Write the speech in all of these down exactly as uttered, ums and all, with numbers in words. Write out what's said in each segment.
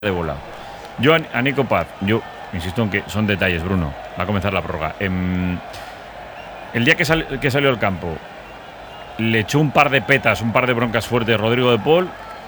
de bola. Yo a, a Nico Paz, yo insisto en que son detalles, Bruno. Va a comenzar la prórroga. Eh, el día que, sal, que salió al campo, le echó un par de petas, un par de broncas fuertes Rodrigo de Paul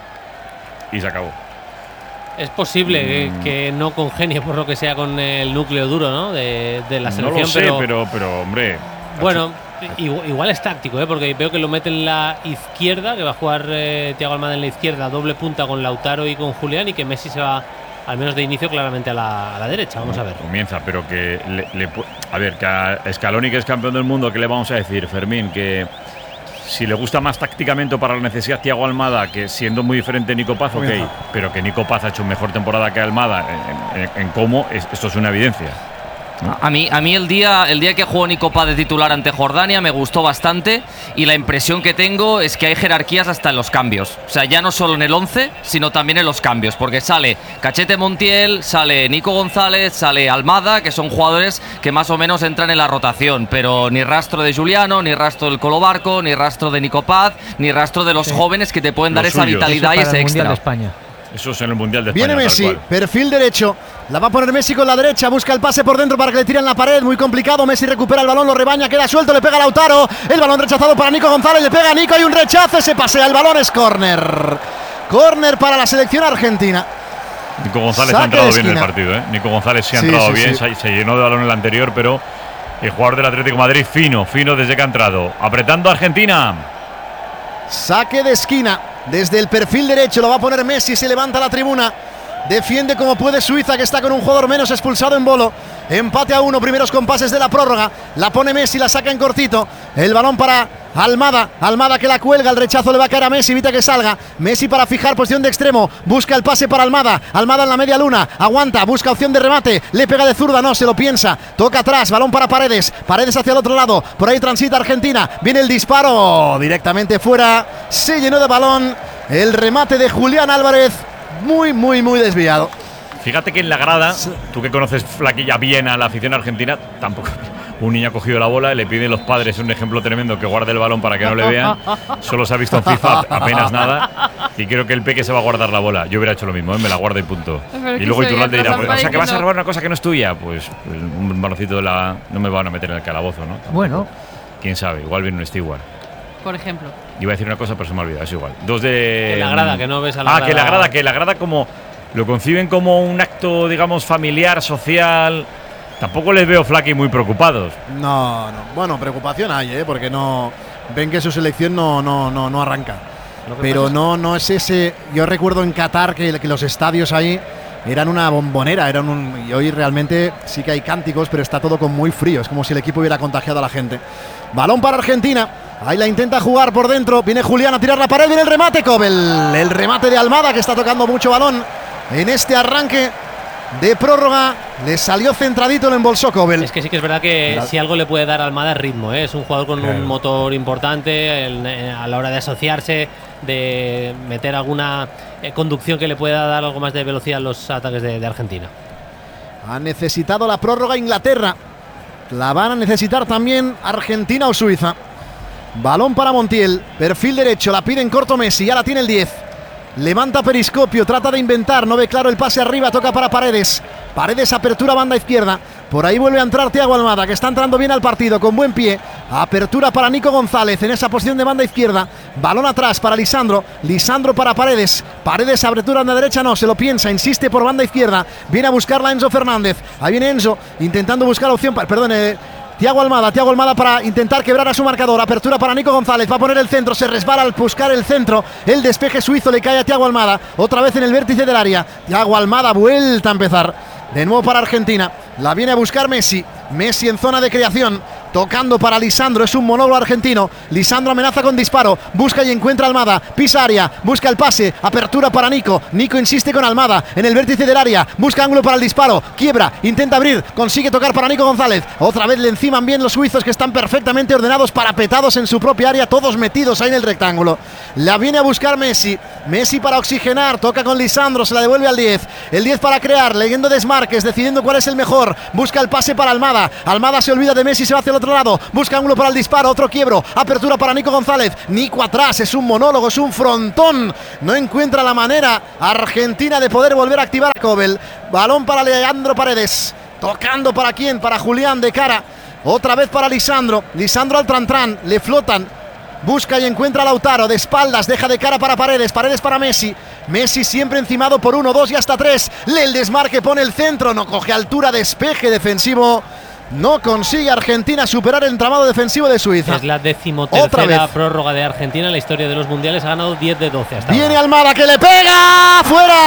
y se acabó. Es posible mm. que, que no congenie por lo que sea con el núcleo duro, ¿no? De, de la selección. No lo sé, pero, pero, pero hombre. Bueno, igual, igual es táctico, ¿eh? Porque veo que lo mete en la izquierda, que va a jugar eh, Thiago Almada en la izquierda, doble punta con Lautaro y con Julián, y que Messi se va, al menos de inicio, claramente a la, a la derecha. Vamos a ver. Comienza, pero que le, le, a ver, que a Scaloni, que es campeón del mundo, ¿qué le vamos a decir, Fermín? Que si le gusta más tácticamente para la necesidad Thiago Almada, que siendo muy diferente Nico Paz, ok, pero que Nico Paz ha hecho mejor temporada que Almada en, en, en cómo, es, esto es una evidencia. A mí, a mí el día el día que jugó Nico Paz de titular ante Jordania me gustó bastante, y la impresión que tengo es que hay jerarquías hasta en los cambios. O sea, ya no solo en el once, sino también en los cambios, porque sale Cachete Montiel, sale Nico González, sale Almada, que son jugadores que más o menos entran en la rotación, pero ni rastro de Juliano, ni rastro del Colo Barco, ni rastro de Nico Paz, ni rastro de los sí. jóvenes que te pueden dar esa vitalidad y ese extra. De España. Eso es en el Mundial de España. Viene Messi, perfil derecho. La va a poner Messi con la derecha. Busca el pase por dentro para que le tiren la pared. Muy complicado. Messi recupera el balón, lo rebaña, queda suelto. Le pega a Lautaro. El balón rechazado para Nico González. Le pega a Nico. Hay un rechazo. Se pasea el balón. Es córner. Córner para la selección argentina. Nico González Saque ha entrado bien en el partido. ¿eh? Nico González sí ha entrado sí, sí, bien. Sí. Se, se llenó de balón en el anterior, pero el jugador del Atlético de Madrid fino, fino desde que ha entrado. Apretando a Argentina. Saque de esquina. Desde el perfil derecho lo va a poner Messi, se levanta la tribuna. Defiende como puede Suiza, que está con un jugador menos, expulsado en Bolo. Empate a uno, primeros compases de la prórroga. La pone Messi, la saca en cortito. El balón para Almada. Almada que la cuelga, el rechazo le va a caer a Messi, evita que salga. Messi para fijar posición de extremo. Busca el pase para Almada. Almada en la media luna. Aguanta, busca opción de remate. Le pega de zurda, no, se lo piensa. Toca atrás, balón para Paredes. Paredes hacia el otro lado. Por ahí transita Argentina. Viene el disparo. Directamente fuera. Se llenó de balón. El remate de Julián Álvarez. Muy, muy, muy desviado. Fíjate que en la grada, tú que conoces flaquilla bien a la afición argentina, tampoco. Un niño ha cogido la bola y le piden los padres un ejemplo tremendo, que guarde el balón para que no le vean. Solo se ha visto en FIFA apenas nada. Y creo que el peque se va a guardar la bola. Yo hubiera hecho lo mismo, ¿eh? Me la guardo y punto. Y luego Iturralde dirá, pues, o sea, que vas a robar una cosa que no es tuya. Pues un baloncito de la. No me van a meter en el calabozo, ¿no? Tampoco. Bueno. Quién sabe, igual viene un Steward. Por ejemplo. Iba a decir una cosa, pero se me ha olvidado, es igual. Dos de. Que la grada, que no ves a la Ah, grada. que la grada, que la grada como. Lo conciben como un acto, digamos, familiar, social. Tampoco les veo Flaky muy preocupados. No, no. Bueno, preocupación hay, ¿eh? Porque no. Ven que su selección no, no, no, no arranca. Pero no, no es ese. Yo recuerdo en Qatar que, que los estadios ahí eran una bombonera, eran un. Y hoy realmente sí que hay cánticos, pero está todo con muy frío. Es como si el equipo hubiera contagiado a la gente. Balón para Argentina. Ahí la intenta jugar por dentro. Viene Julián a tirar la pared. Viene el remate, Kobel. El remate de Almada, que está tocando mucho balón en este arranque de prórroga. Le salió centradito, el embolsó Kobel. Es que sí que es verdad que si algo le puede dar a Almada es ritmo, ¿eh? Es un jugador con claro. un motor importante el, a la hora de asociarse, de meter alguna eh, conducción que le pueda dar algo más de velocidad a los ataques de, de Argentina. Ha necesitado la prórroga Inglaterra. La van a necesitar también Argentina o Suiza. Balón para Montiel, perfil derecho, la pide en corto Messi, ya la tiene el diez. Levanta periscopio, trata de inventar, no ve claro el pase arriba, toca para Paredes. Paredes, apertura banda izquierda. Por ahí vuelve a entrar Thiago Almada, que está entrando bien al partido, con buen pie. Apertura para Nico González en esa posición de banda izquierda. Balón atrás para Lisandro. Lisandro para Paredes. Paredes, apertura en la derecha, no, se lo piensa, insiste por banda izquierda. Viene a buscarla Enzo Fernández. Ahí viene Enzo, intentando buscar opción, para, perdón, eh, Thiago Almada, Thiago Almada para intentar quebrar a su marcador. Apertura para Nico González, va a poner el centro, se resbala al buscar el centro. El despeje suizo le cae a Thiago Almada. Otra vez en el vértice del área. Thiago Almada, vuelta a empezar. De nuevo para Argentina. La viene a buscar Messi. Messi en zona de creación. Tocando para Lisandro, es un monólogo argentino. Lisandro amenaza con disparo, busca y encuentra Almada, pisa área, busca el pase, apertura para Nico. Nico insiste con Almada en el vértice del área, busca ángulo para el disparo, quiebra, intenta abrir, consigue tocar para Nico González. Otra vez le enciman bien los suizos, que están perfectamente ordenados, parapetados en su propia área, todos metidos ahí en el rectángulo. La viene a buscar Messi. Messi para oxigenar, toca con Lisandro, se la devuelve al diez. El diez para crear, leyendo desmarques, decidiendo cuál es el mejor. Busca el pase para Almada. Almada se olvida de Messi, se va hacia el otro otro lado. Busca ángulo para el disparo. Otro quiebro. Apertura para Nico González. Nico atrás. Es un monólogo. Es un frontón. No encuentra la manera Argentina de poder volver a activar a Kobel. Balón para Leandro Paredes. Tocando para quién. Para Julián de cara. Otra vez para Lisandro. Lisandro al Trantrán. Le flotan. Busca y encuentra a Lautaro. De espaldas. Deja de cara para Paredes. Paredes para Messi. Messi siempre encimado por uno, dos y hasta tres. Le el desmarque, pone el centro. No coge altura. Despeje defensivo. No consigue Argentina superar el entramado defensivo de Suiza. Es la decimotercera prórroga de Argentina en la historia de los mundiales. Ha ganado diez de doce hasta Viene ahora. Almada que le pega.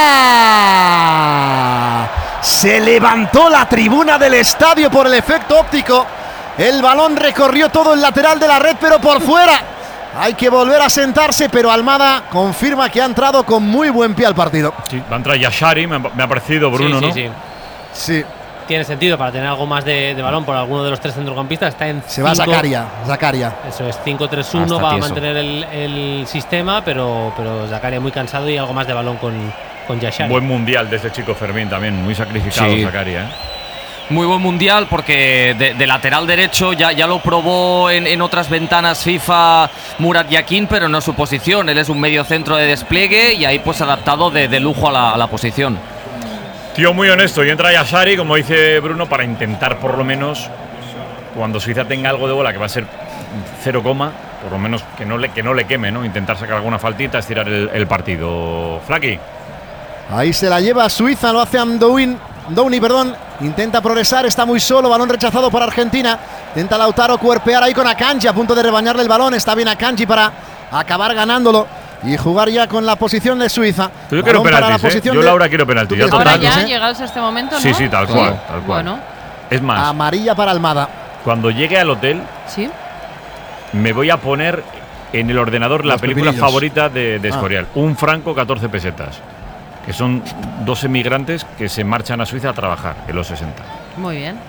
¡Fuera! Se levantó la tribuna del estadio por el efecto óptico. El balón recorrió todo el lateral de la red, pero por fuera. Hay que volver a sentarse, pero Almada confirma que ha entrado con muy buen pie al partido. Sí, va a entrar Yashari, me, me ha parecido Bruno, sí, ¿no? Sí, sí. Sí. Tiene sentido para tener algo más de, de balón por alguno de los tres centrocampistas. Está en Se cinco, va Zakaria, Zakaria. Eso es, cinco tres uno, va a mantener el, el sistema, pero, pero Zakaria muy cansado y algo más de balón con, con Yashari. Buen mundial de este chico Fermín también, muy sacrificado Sí. Zakaria, ¿eh? Muy buen mundial porque de, de lateral derecho ya, ya lo probó en, en otras ventanas FIFA Murat Yakin, pero no es su posición. Él es un medio centro de despliegue y ahí pues adaptado de, de lujo a la, a la posición. Tío muy honesto, y entra Yashari, como dice Bruno, para intentar por lo menos, cuando Suiza tenga algo de bola, que va a ser cero coma, por lo menos que no le, que no le queme, ¿no? Intentar sacar alguna faltita, estirar el, el partido. Flaky. Ahí se la lleva Suiza, lo hace Amdouni, Downey, perdón. Intenta progresar, está muy solo, balón rechazado por Argentina. Intenta Lautaro cuerpear ahí con Akanji, a punto de rebañarle el balón. Está bien Akanji para acabar ganándolo y jugar ya con la posición de Suiza. Yo quiero penaltis, ¿eh? Yo, Laura, quiero penaltis. ¿Tú Ahora total, ya, ¿eh? llegados a este momento, ¿no? Sí, sí, tal cual, Sí. tal cual. Bueno, Es más, Amarilla para Almada. cuando llegue al hotel, sí. me voy a poner en el ordenador la Los película pepinillos. favorita de, de Ah. Escorial. Un franco, catorce pesetas. Que son dos emigrantes que se marchan a Suiza a trabajar en los sesenta. Muy bien.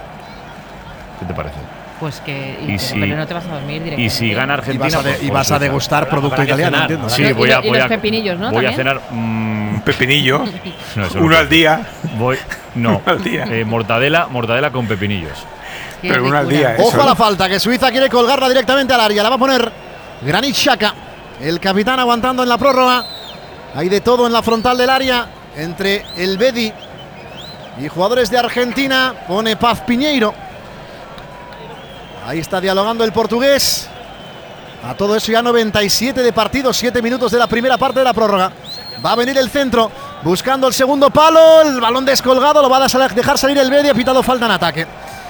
¿Qué te parece? Pues que. Y pero, si- pero no te vas a dormir directamente. Y si gana Y Argentina. vas a, de- pues, y pues vas a Suiza. degustar producto habrá que italiano, cenar, entiendo. habrá Sí, Y voy lo- a, y voy los a, pepinillos, ¿no? voy a También. cenar. mm, Un pepinillo. no, eso no Uno puedo al día. Voy, no, al día. eh, mortadela, mortadela con pepinillos. Qué Pero uno al ricura. día, ¿eh? Ojo Eso. a la falta, que Suiza quiere colgarla directamente al área. La va a poner Granit Xhaka, el capitán aguantando en la prórroga. Hay de todo en la frontal del área entre el Bedi y jugadores de Argentina. Pone Paz Piñeiro. Ahí está dialogando el portugués. A todo eso ya noventa y siete de partido, siete minutos de la primera parte de la prórroga. Va a venir el centro, buscando el segundo palo. El balón descolgado, lo va a dejar salir el Bedi. Ha pitado falta en ataque.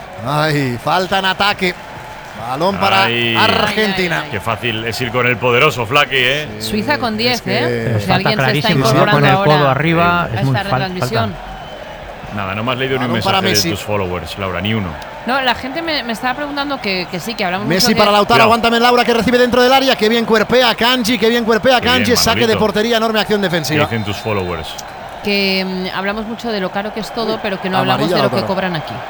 Ay, falta en ataque. Balón para Ay. Argentina. Ay, ay, ay. Qué fácil es ir con el poderoso Flaky, ¿eh? Suiza con diez, es que- ¿eh? Pero Si falta alguien se está clarísimo, ¿no? incorporando Con el ahora codo arriba, a es muy esta fal- retransmisión. Nada, no me has leído ni un Balón para mensaje de Messi. tus followers, Laura, ni uno. No, la gente me, me estaba preguntando que, que sí, que hablamos Messi mucho para de, Lautaro, Cuidado. aguántame Laura, que recibe dentro del área. Que bien cuerpea Kanji, que bien cuerpea Qué bien, Kanji. Saque de Manolito. portería, enorme acción ¿Qué defensiva. dicen tus followers? que mm, hablamos mucho de lo caro que es todo, pero que no hablamos Amarilla de lo que Lautaro. cobran aquí,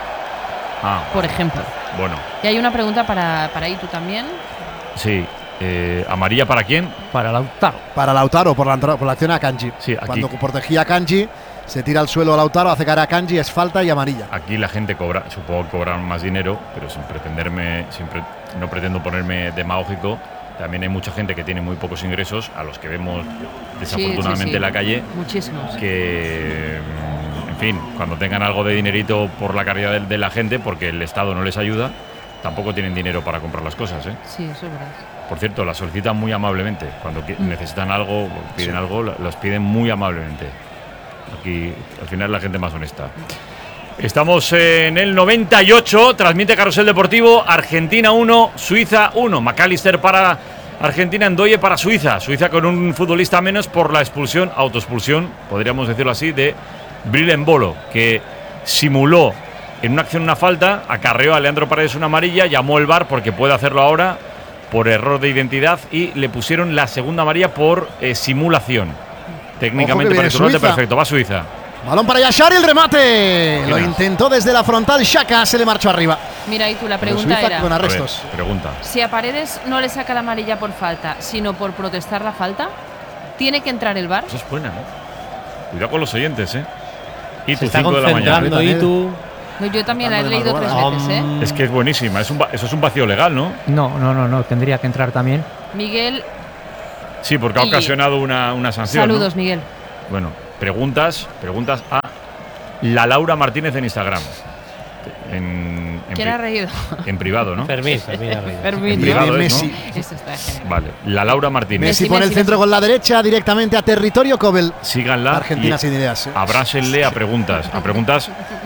Ah, por ejemplo. bueno, Y hay una pregunta para, para Itu también. sí. Eh, ¿Amarilla para quién? Para Lautaro. Para Lautaro, por la, entra- por la acción a Kanji. Sí, aquí. Cuando protegía a Kanji, se tira al suelo a Lautaro, hace caer a Kanji, es falta y amarilla. Aquí la gente cobra, supongo que cobran más dinero, pero sin pretenderme, sin pre- no pretendo ponerme demagógico. También hay mucha gente que tiene muy pocos ingresos, a los que vemos desafortunadamente Sí, sí, sí. en la calle, Muchísimos. que, mm, en fin, cuando tengan algo de dinerito por la caridad de, de la gente, porque el Estado no les ayuda, tampoco tienen dinero para comprar las cosas, ¿eh? Sí, eso es verdad. Por cierto, las solicitan muy amablemente. Cuando qui- necesitan algo, piden algo, la- los piden muy amablemente. Aquí, al final, es la gente más honesta. Estamos en el noventa y ocho, transmite Carrusel Deportivo, Argentina uno, Suiza uno. McAllister para Argentina, Ndoye para Suiza. Suiza con un futbolista menos por la expulsión, autoexpulsión, podríamos decirlo así, de Bril Embolo, que simuló en una acción una falta, acarreó a Leandro Paredes una amarilla, llamó el V A R porque puede hacerlo ahora por error de identidad y le pusieron la segunda amarilla por eh, simulación. Técnicamente viene para el Suiza. perfecto, va Suiza. Balón para Yashari, el remate. Lo Buenas. intentó desde la frontal, Xhaka se le marchó arriba. Mira, Itu, la Pero pregunta Suiza era: con A ver, arrestos. pregunta. si a Paredes no le saca la amarilla por falta, sino por protestar la falta, ¿tiene que entrar el V A R? Eso es buena, ¿eh? Cuidado con los oyentes, ¿eh? Y Se tu está cinco de la mañana. concentrando También. Itu. No, yo también la he Dando de leído tres madrugada. veces, ¿eh? Es que es buenísima. Es un, eso es un vacío legal, ¿no? No, no, no, no, tendría que entrar también. Miguel, Sí, porque ha Y- ocasionado una, una sanción. ¿no? saludos, Miguel. Bueno, preguntas, preguntas a la Laura Martínez en Instagram. En, en, ¿Quién pri- ha reído? en privado, ¿no? Fermín, Fermín ha reído. Fermín, En ¿no? privado es, Messi. ¿no? Eso está genial. Vale, la Laura Martínez. Messi Messi, pone el Messi, centro Messi. con la derecha directamente a territorio Kobel. Síganla. Argentina y sin ideas. ¿eh? abrásenle a preguntas, a preguntas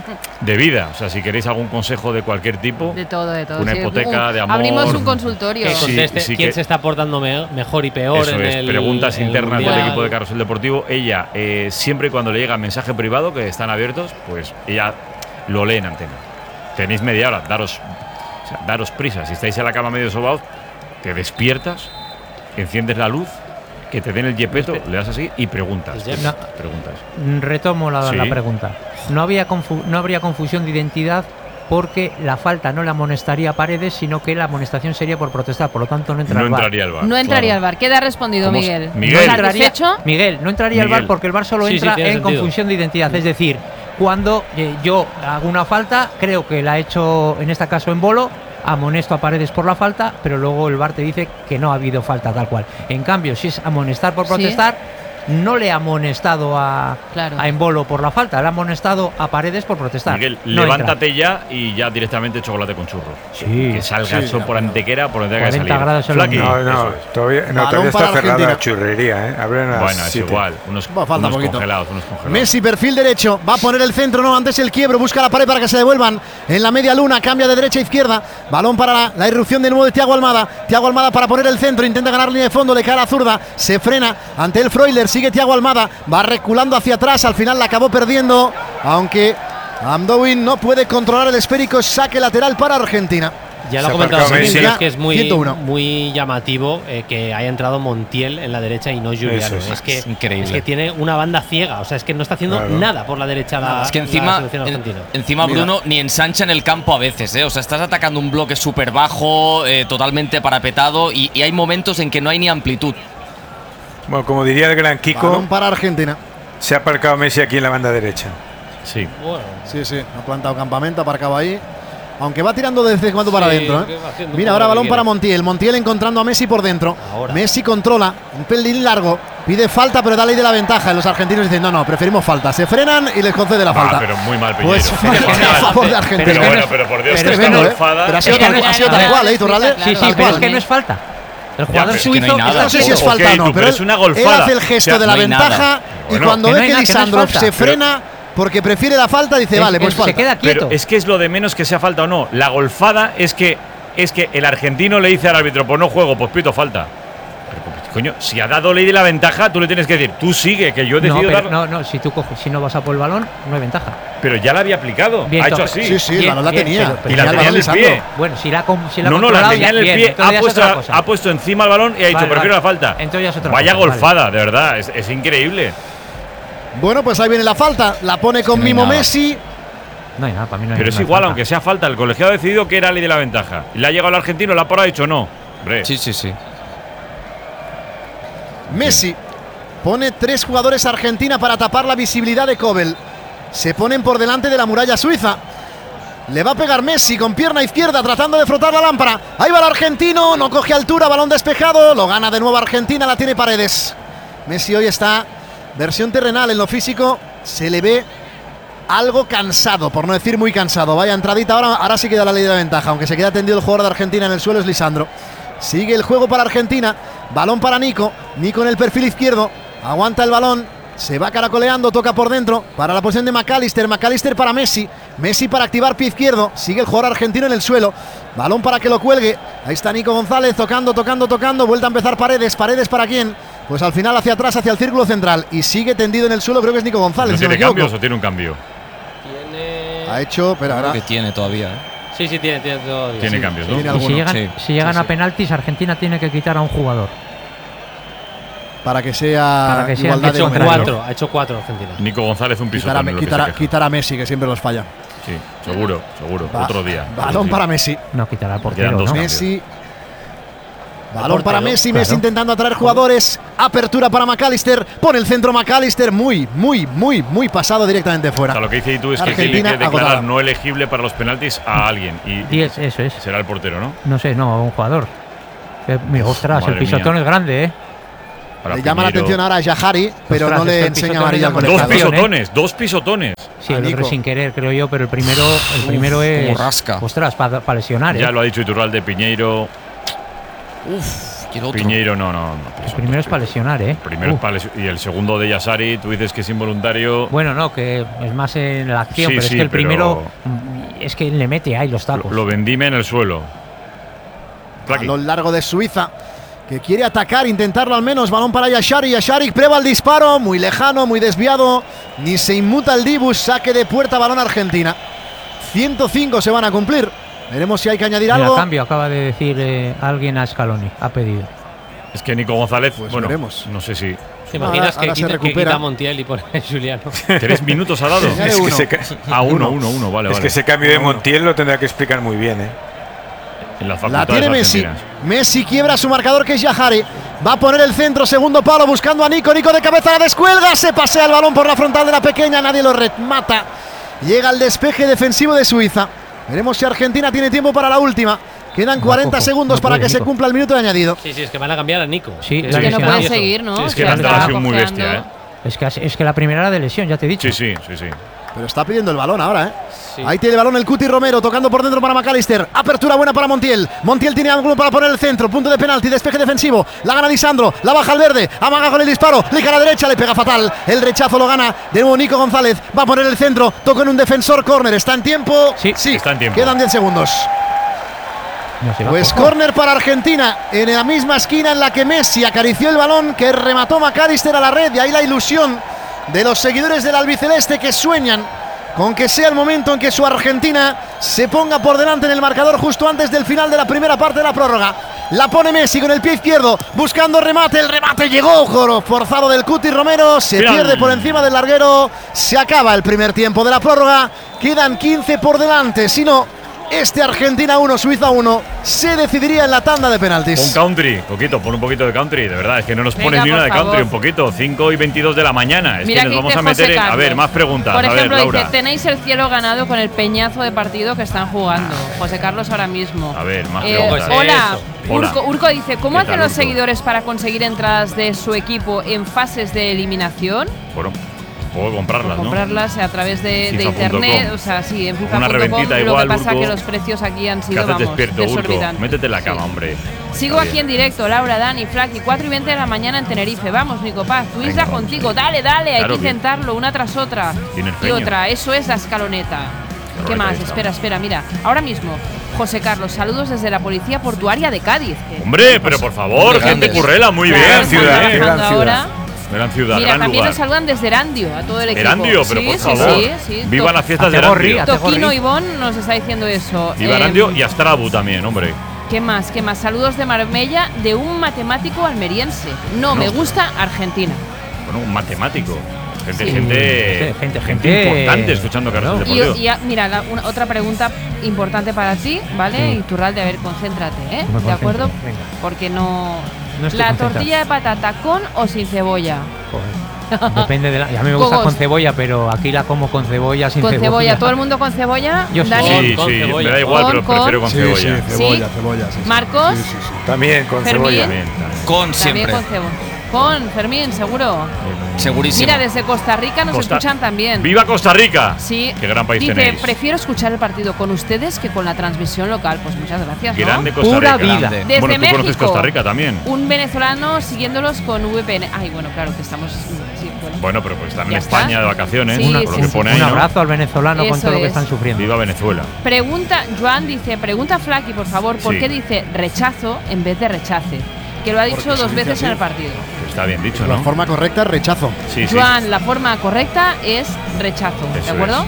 de vida. O sea, si queréis algún consejo de cualquier tipo, De todo, de todo. una Sí, hipoteca un- de amor. Abrimos un consultorio. Que Sí, conteste sí quién que- se está portando me- mejor y peor eso en es, el preguntas en el internas del Mundial. equipo de Carrusel Deportivo. Ella, eh, siempre y cuando le llega mensaje privado, que están abiertos, pues ella lo lee en antena. Tenéis media hora, daros, o sea, daros prisa. Si estáis en la cama medio sobaos, te despiertas, enciendes la luz, que te den el yepeto, le das así y preguntas. El yep. No. Preguntas. Mm, Retomo la, Sí. la pregunta. No, había confu- no habría confusión de identidad porque la falta no la amonestaría a Paredes, sino que la amonestación sería por protestar, por lo tanto no entra No al VAR. entraría el bar. No entraría al bar. ¿Qué te ha respondido ¿Cómo se- Miguel? Miguel. No entraría- ¿Satisfecho? Miguel, no entraría al Miguel. VAR porque el VAR solo Sí, sí, entra tiene en sentido. confusión de identidad. Es decir, cuando eh, yo hago una falta, creo que la ha hecho en este caso en Bolo, amonesto a Paredes por la falta, pero luego el VAR te dice que no ha habido falta tal cual. En cambio, si es amonestar por Sí. protestar, no le ha amonestado a, Claro. a Embolo por la falta, le ha amonestado a Paredes por protestar. Miguel, No levántate ya y ya directamente chocolate con churros. Sí. Que salga el Sí, sol por Antequera, por donde tenga que cuarenta salir. grados en Flaqui, Londres. No, no, eso es. todavía, no, Balón todavía para está cerrada Argentina. la churrería, ¿eh? Abren a las Bueno, es siete. igual. Unos, Va, falta unos poquito. congelados, unos congelados. Messi, perfil derecho, va a poner el centro, no, antes el quiebro, busca la pared para que se devuelvan en la media luna, cambia de derecha a izquierda, balón para la, la irrupción de nuevo de Thiago Almada, Thiago Almada para poner el centro, intenta ganar línea de fondo, le cae a la zurda, se frena ante el Freuler, sigue Thiago Almada, va reculando hacia atrás, al final la acabó perdiendo, aunque Amdoin no puede controlar el esférico, saque lateral para Argentina. Ya lo Se ha comentado aparcado Fermín, Messi. pero es que es muy, ciento uno. muy llamativo eh, que haya entrado Montiel en la derecha y no Juliano. Eso es, es, que, es increíble. es que tiene una banda ciega, o sea, es que no está haciendo Claro. nada por la derecha la, Es que la encima, selección en- argentina. encima Mira. Bruno ni ensancha en el campo a veces, ¿eh? O sea, estás atacando un bloque súper bajo, eh, totalmente parapetado y, y hay momentos en que no hay ni amplitud. Bueno, como diría el gran Kiko, Balón para Argentina. se ha aparcado Messi aquí en la banda derecha. Sí. Bueno, Sí, sí, ha plantado campamento, aparcado ahí. Aunque va tirando desde cuando para Sí, adentro. que va haciendo un Mira, poco ahora lo que balón quiere. para Montiel. Montiel encontrando a Messi por dentro. Ahora. Messi controla, un pelín largo. Pide falta, pero da ley de la ventaja. Y los argentinos dicen, no, no, preferimos falta. Se frenan y les concede la falta. Ah, pero muy mal, Peñero. Pues Muy falta mal. a favor de Argentina. Pero bueno, pero por Dios, Es que está tremendo, ¿eh? golfada. Pero ha sido Es que tal, no es- ha sido tal claro, cual, ¿eh, claro, Iturralde? claro, Sí, sí, Tal pero cual. es que no es falta. El Ya, jugador pero es que no suizo hay nada. está No sé si es Ok, falta o no, tú, pero pero es él, una él golfada. hace el gesto O sea, de la no hay ventaja nada. y Bueno, cuando que no ve hay que nada, que no es Lisandro falta. se Pero- frena porque prefiere la falta, dice, Es- vale, pues es- falta. se queda quieto. Pero es que es lo de menos que sea falta o no. La golfada es que es que el argentino le dice al árbitro, pues no juego, pues pito falta. Pero, pues, coño, si ha dado ley de la ventaja, tú le tienes que decir, tú sigue, que yo he no, decidido pero dar. no, no, si tú coges, si no vas a por el balón, no hay ventaja. Pero ya la había aplicado. Bien, ha hecho to- así. Sí, sí, el Bien, balón la bien, tenía. pero- pero Y la ya tenía en el Lisandro. pie. Bueno, si la, com- si la ha No, no, la controlado, tenía ya- en el bien, pie, entonces ha ya es puesto, otra cosa. ha puesto encima el balón y ha dicho, Vale, prefiero vale. la falta. Entonces ya es otra Vaya cosa, golfada, de verdad, es, es increíble. Bueno, pues ahí viene la falta. La pone con no hay Mimo nada. Messi. No hay nada, para mí no hay Pero es ninguna igual, falta. aunque sea falta, el colegiado ha decidido que era ley de la ventaja. Y le ha llegado el argentino, la ha dicho no. Hombre, Sí, sí, sí. Messi pone tres jugadores Argentina para tapar la visibilidad de Kobel. Se ponen por delante de la muralla suiza. Le va a pegar Messi con pierna izquierda tratando de frotar la lámpara. Ahí va el argentino, no coge altura, balón despejado. Lo gana de nuevo Argentina, la tiene Paredes. Messi hoy está versión terrenal, en lo físico se le ve algo cansado, por no decir muy cansado. Vaya entradita, ahora, ahora sí queda la ley de la ventaja. Aunque se queda tendido el jugador de Argentina en el suelo es Lisandro. Sigue el juego para Argentina. Balón para Nico. Nico en el perfil izquierdo. Aguanta el balón. Se va caracoleando. Toca por dentro. Para la posición de McAllister. McAllister para Messi. Messi para activar pie izquierdo. Sigue el jugador argentino en el suelo. Balón para que lo cuelgue. Ahí está Nico González. Tocando, tocando, tocando. Vuelta a empezar Paredes. ¿Paredes para quién? Pues al final hacia atrás, hacia el círculo central. Y sigue tendido en el suelo. Creo que es Nico González. ¿no si no me tiene equivoco. cambios o tiene un cambio? Tiene. Ha hecho. Espera, Creo ahora. que tiene todavía, ¿eh? Sí, sí, tiene, tiene todavía. Tiene Sí. cambios, ¿no? Tiene Y si alguno. llegan, Sí, si llegan sí, a sí. penaltis, Argentina tiene que quitar a un jugador. Para que sea, Para que sea igualdad Ha de hecho números, ¿no? cuatro, ha hecho cuatro Argentina. Nico González un piso Quitar a, con lo que quitar a- se queja. quitar a Messi, que siempre los falla. Sí, seguro, seguro. Va- Otro día. Balón Sí. para Messi. No quitará al Quedan portero, dos ¿no? cambios. Messi. Balón para Messi, Messi claro. intentando atraer jugadores. Apertura para McAllister. Pone el centro McAllister. Muy, muy, muy, muy pasado directamente fuera. O sea, lo que dice tú es Argentina, que tiene que declarar agotada. no elegible para los penaltis a alguien. Y, y es, eso es. Será el portero, ¿no? No sé, no, un jugador. Eh, mira, ostras, Madre el pisotón mía. es grande, ¿eh? Para le llama la atención ahora a Yahari, pero ostras, no le enseña amarilla con Dos pisotones, ¿eh? dos pisotones. Sí, el otro sin querer, creo yo, pero el primero, el Uf, primero es. Como rasca. Ostras, para pa lesionar. Ya ¿eh? lo ha dicho Iturralde, Piñeiro. Uf, quiero otro. Piñeiro no, no. no el primero es para lesionar, ¿eh? Primero es para y el segundo de Yasari, tú dices que es involuntario. Bueno, no, que es más en la acción, sí, pero sí, es que el pero primero es que le mete ahí los tacos. Lo, lo vendime en el suelo. A lo largo de Suiza, que quiere atacar, intentarlo al menos. Balón para Yashari. Yashari prueba el disparo. Muy lejano, muy desviado. Ni se inmuta el Dibus. Saque de puerta, balón Argentina. ciento cinco se van a cumplir. Veremos si hay que añadir Mira, algo. A cambio, acaba de decir eh, alguien a Scaloni. Ha pedido. Es que Nico González, pues bueno, veremos. No sé si. ¿Te imaginas ahora, ahora que, quita, que quita Montiel y pone Juliano? ¿Tres minutos ha dado? Es que se a uno, uno, uno, vale, Es vale. que ese cambio de Montiel lo tendrá que explicar muy bien, ¿eh? En las la tiene Messi. Messi quiebra su marcador, que es Yahari. Va a poner el centro, segundo palo, buscando a Nico. Nico de cabeza, la descuelga. Se pasea el balón por la frontal de la pequeña. Nadie lo remata. Llega el despeje defensivo de Suiza. Veremos si Argentina tiene tiempo para la última. Quedan cuarenta segundos no para que Nico. se cumpla el minuto de añadido. Sí, sí, es que van a cambiar a Nico. Sí, es que no puede seguir, ¿no? Sí, es que la instalación muy bestia, ¿eh? Es que, es que la primera era de lesión, ya te he dicho. Sí, sí, sí, sí. Pero está pidiendo el balón ahora, ¿eh? Sí. Ahí tiene el balón el Cuti Romero, tocando por dentro para McAllister. Apertura buena para Montiel. Montiel tiene ángulo para poner el centro. Punto de penalti, despeje defensivo. La gana Lisandro, la baja al verde. Amaga con el disparo. Liga a la derecha, le pega fatal. El rechazo lo gana de nuevo Nico González. Va a poner el centro. Toca en un defensor, córner. ¿Está en tiempo? Sí, sí. Está en tiempo. Quedan diez segundos. No pues córner para Argentina. En la misma esquina en la que Messi acarició el balón, que remató McAllister a la red. Y ahí la ilusión de los seguidores del albiceleste, que sueñan con que sea el momento en que su Argentina se ponga por delante en el marcador justo antes del final de la primera parte de la prórroga. La pone Messi con el pie izquierdo, buscando remate. El remate llegó, joro, forzado del Cuti Romero. Se Final. pierde por encima del larguero. Se acaba el primer tiempo de la prórroga. Quedan quince por delante. Si no, este Argentina uno, Suiza uno se decidiría en la tanda de penaltis. Un country, poquito, pon un poquito de country, de verdad, es que no nos Venga, pones ni una de favor. country, un poquito, cinco y veintidós de la mañana, es Mira que nos vamos dice a meter José en… A ver, Carlos. más preguntas, Por a ejemplo, ver, Laura. dice, tenéis el cielo ganado con el peñazo de partido que están jugando. José Carlos ahora mismo. A ver, más Eh, preguntas. hola, Hola. Urco, Urco dice, ¿cómo ¿Qué hacen tal, los Urco? seguidores para conseguir entradas de su equipo en fases de eliminación? Bueno, puedo comprarlas, ¿no? Comprarlas a través de, de FIFA punto com. internet, o sea, sí, en FIFA Una punto com. reventita Lo igual, que pasa Urco. que los precios aquí han Que sido, haces vamos, despierto, Urco, desorbitantes. métete en la cama, Sí. hombre. Sigo Está aquí bien. en directo, Laura, Dani, Flaky, cuatro y veinte de la mañana en Tenerife. Vamos, Nico Paz, tu Venga, isla vamos. contigo. Dale, dale, hay Claro, que bien. intentarlo, una tras otra. Tiene Y empeño. otra, eso es la escaloneta. ¿Qué Correcto, más? ahí está. Espera, espera, mira. Ahora mismo, José Carlos, saludos desde la Policía Portuaria de Cádiz. Que- Hombre, pero por favor, gente currela, muy Claro, bien, están muy ciudad, bien. trabajando gran ciudad. ahora. Gran ciudad, Mira, gran también lugar. nos saludan desde Erandio, a todo el equipo. Erandio, pero sí, por sí, favor. sí, sí. Viva To- las fiestas de Ategorri, Erandio. Ategorri. Toquino Ivón nos está diciendo eso. Viva Eh, Erandio y Astrabu también, hombre. ¿Qué más? ¿Qué más? Saludos de Marbella de un matemático almeriense. No, No. me gusta Argentina. Bueno, un matemático. Gente, Sí. gente, Sí, gente, gente- importante escuchando Carlos Claro. Y, Deportivo. y a- mira, la- una- otra pregunta importante para ti, ¿vale? Sí. Iturralde, a ver, concéntrate, ¿eh? Me ¿De concentro, acuerdo? venga. Porque no… No estoy la concentrado. tortilla de patata con o sin cebolla. Joder. Depende de la. A mí me gusta Cogos. con cebolla, pero aquí la como con cebolla, sin Con cebolla. cebolla. ¿Todo el mundo con cebolla? Yo sí. Dani, Sí, Con sí, cebolla. me da igual, Con, pero con. prefiero con Sí, cebolla. sí, ¿Sí? cebolla, cebolla. sí, sí. Marcos, Sí, sí, sí. También con Fermín. cebolla. También, también. Con también siempre. con cebolla. Con Fermín, seguro. Segurísimo. Mira, desde Costa Rica nos Costa- escuchan también. ¡Viva Costa Rica! Sí. ¡Qué gran país Dice, tenéis! prefiero escuchar el partido con ustedes que con la transmisión local. Pues muchas gracias, ¿no? Grande Costa Pura Rica. vida. Desde Bueno, tú conoces México. Costa Rica también. Un venezolano siguiéndolos con V P N. Ay, bueno, claro que estamos… sí, bueno. Bueno, pero pues están en Ya España está. de vacaciones, Sí, por sí, lo que sí. pone Un ahí, ¿no? abrazo al venezolano con Eso todo lo que es. están sufriendo. Viva Venezuela. Pregunta, Joan dice, pregunta Flaky, por favor, ¿por Sí. qué dice rechazo en vez de rechace? Que lo ha dicho Porque se dos dice veces así. en el partido. Está bien dicho, La ¿no? forma correcta es rechazo. Sí, sí. Joan, la forma correcta es rechazo, Eso ¿de acuerdo? es, eso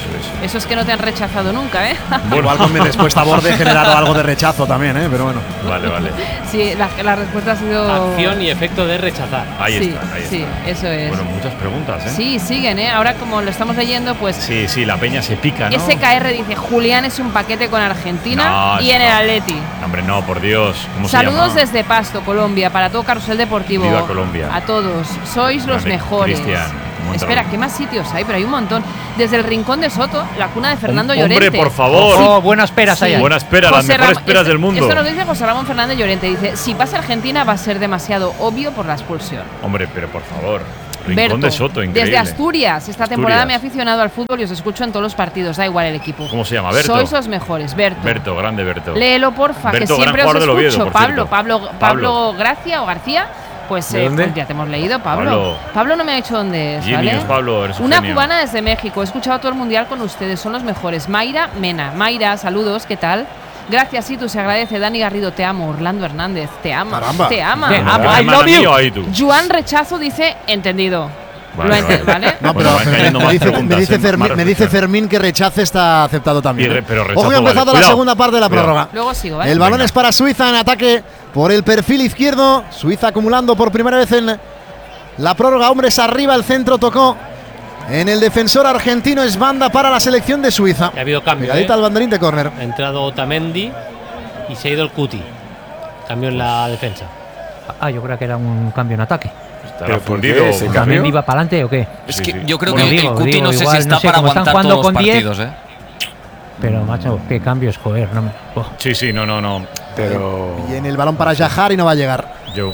es. Eso es que no te han rechazado nunca, ¿eh? Bueno, igual con mi respuesta a borde he generado algo de rechazo también, ¿eh? Pero bueno. Vale, vale. Sí, la, la respuesta ha sido… Acción y efecto de rechazar. Ahí sí, está, ahí sí, está. eso es. Bueno, muchas preguntas, ¿eh? Sí, siguen, ¿eh? Ahora como lo estamos leyendo, pues… Sí, sí, la peña se pica, ¿no? S K R dice, Julián es un paquete con Argentina No, y en no. el Atleti. Hombre, no, por Dios. ¿Cómo Saludos se llama? desde Pasto, Colombia, para todo Carrusel Deportivo. Viva Colombia. A todos. Sois los Grande. mejores. Cristian, Monterrey. Espera, ¿qué más sitios hay? Pero hay un montón. Desde el Rincón de Soto, la cuna de Fernando Hombre, Llorente. por favor. Oh, buenas peras Sí. hay ahí. Buena espera, las José mejores Ram- esperas esto- del mundo. Esto nos dice José Ramón Fernández Llorente. Dice, si pasa Argentina va a ser demasiado obvio por la expulsión. Hombre, pero por favor. Rincón Berto, de Soto, increíble. desde Asturias, esta temporada Asturias. me he aficionado al fútbol y os escucho en todos los partidos, da igual el equipo. ¿Cómo se llama? Berto. Sois los mejores, Berto. Berto, grande Berto. Léelo, porfa, Berto, que siempre gran os jugador del Oviedo, escucho. por Pablo, cierto. Pablo, Pablo, Pablo. Gracia o García. Pues ¿De eh, dónde? pues ya te hemos leído, Pablo. Pablo. Pablo no me ha dicho dónde es, Genius, ¿vale? Pablo, eres un Una genio. cubana desde México. He escuchado todo el mundial con ustedes, son los mejores. Mayra Mena. Mayra, saludos, ¿qué tal? Gracias, sí, tú se agradece. Dani Garrido, te amo. Orlando Hernández, te amo. Caramba. Te ama. Te Bueno, amo. gran I hermano love you. mío ahí tú. Juan Rechazo dice, entendido. Vale, Lo ha ente- vale. ¿vale? No, Bueno, pero van me, cayendo me más dice, me preguntas, dice ¿eh? Fermín, Más me dice reflexión. Fermín que rechace está aceptado también. Y re- ¿eh? pero rechazo Ojo, que ha vale. empezado la Cuidado. segunda parte de la Cuidado. prórroga. Luego sigo, ¿vale? El balón Venga. es para Suiza en ataque por el perfil izquierdo. Suiza acumulando por primera vez en la prórroga. Hombres arriba, el centro tocó en el defensor argentino. Es banda para la selección de Suiza. Ha habido cambio. Pegadita ¿eh? al banderín de córner. Ha entrado Otamendi y se ha ido el Cuti. Cambio en la defensa. Ah, yo creo que era un cambio en ataque. Estará ¿Pero por qué fundido. ese cambio? ¿También iba para adelante o qué? Es Sí, que sí. yo creo Bueno, que el- digo, el Cuti digo, no sé igual, si está no sé, para como están aguantar jugando todos los con diez. partidos, ¿eh? Pero, macho, qué cambios, joder. No me- oh. Sí, sí, no, no, no. Pero. Y en el balón para Yahar y no va a llegar. Yo,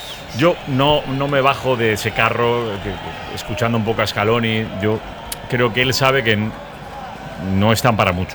yo no, no me bajo de ese carro que- que- escuchando un poco a Scaloni. Yo creo que él sabe que n- no están para mucho.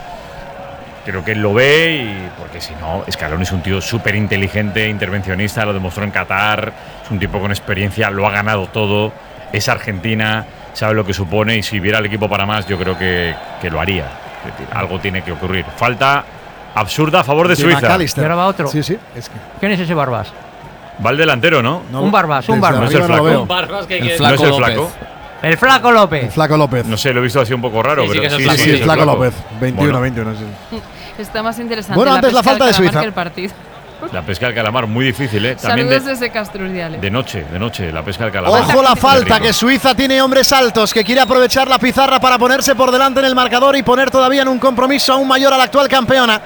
Creo que él lo ve y porque si no, Scaloni es un tío súper inteligente, intervencionista, lo demostró en Qatar, es un tipo con experiencia, lo ha ganado todo, es Argentina, sabe lo que supone y si viera el equipo para más yo creo que, que lo haría. Es decir, algo tiene que ocurrir. Falta absurda a favor de De Suiza. McAllister. Y ahora va otro. Sí, sí. Es que ¿Quién es ese Barbas? Va el delantero, ¿no? no- Un Barbas, un desde Barbas. No es el arriba no lo flaco. veo. Barbas que El que- ¿No flaco es el López. flaco? El Flaco López. El Flaco López. No sé, lo he visto así un poco raro, Sí, sí pero que es el sí, flaco, Sí, sí, sí, es el Flaco flaco. López. veintiuno, Bueno, veintiuno. sí. Está más interesante Bueno, antes la pesca falta del de calamar Suiza. que el partido. La pesca del calamar, muy difícil, ¿eh? También Saludos de, desde Castrurdiales. de noche, de noche, la pesca del calamar. Ojo la Qué falta, rico. que Suiza tiene hombres altos, que quiere aprovechar la pizarra para ponerse por delante en el marcador y poner todavía en un compromiso aún mayor a la actual campeona.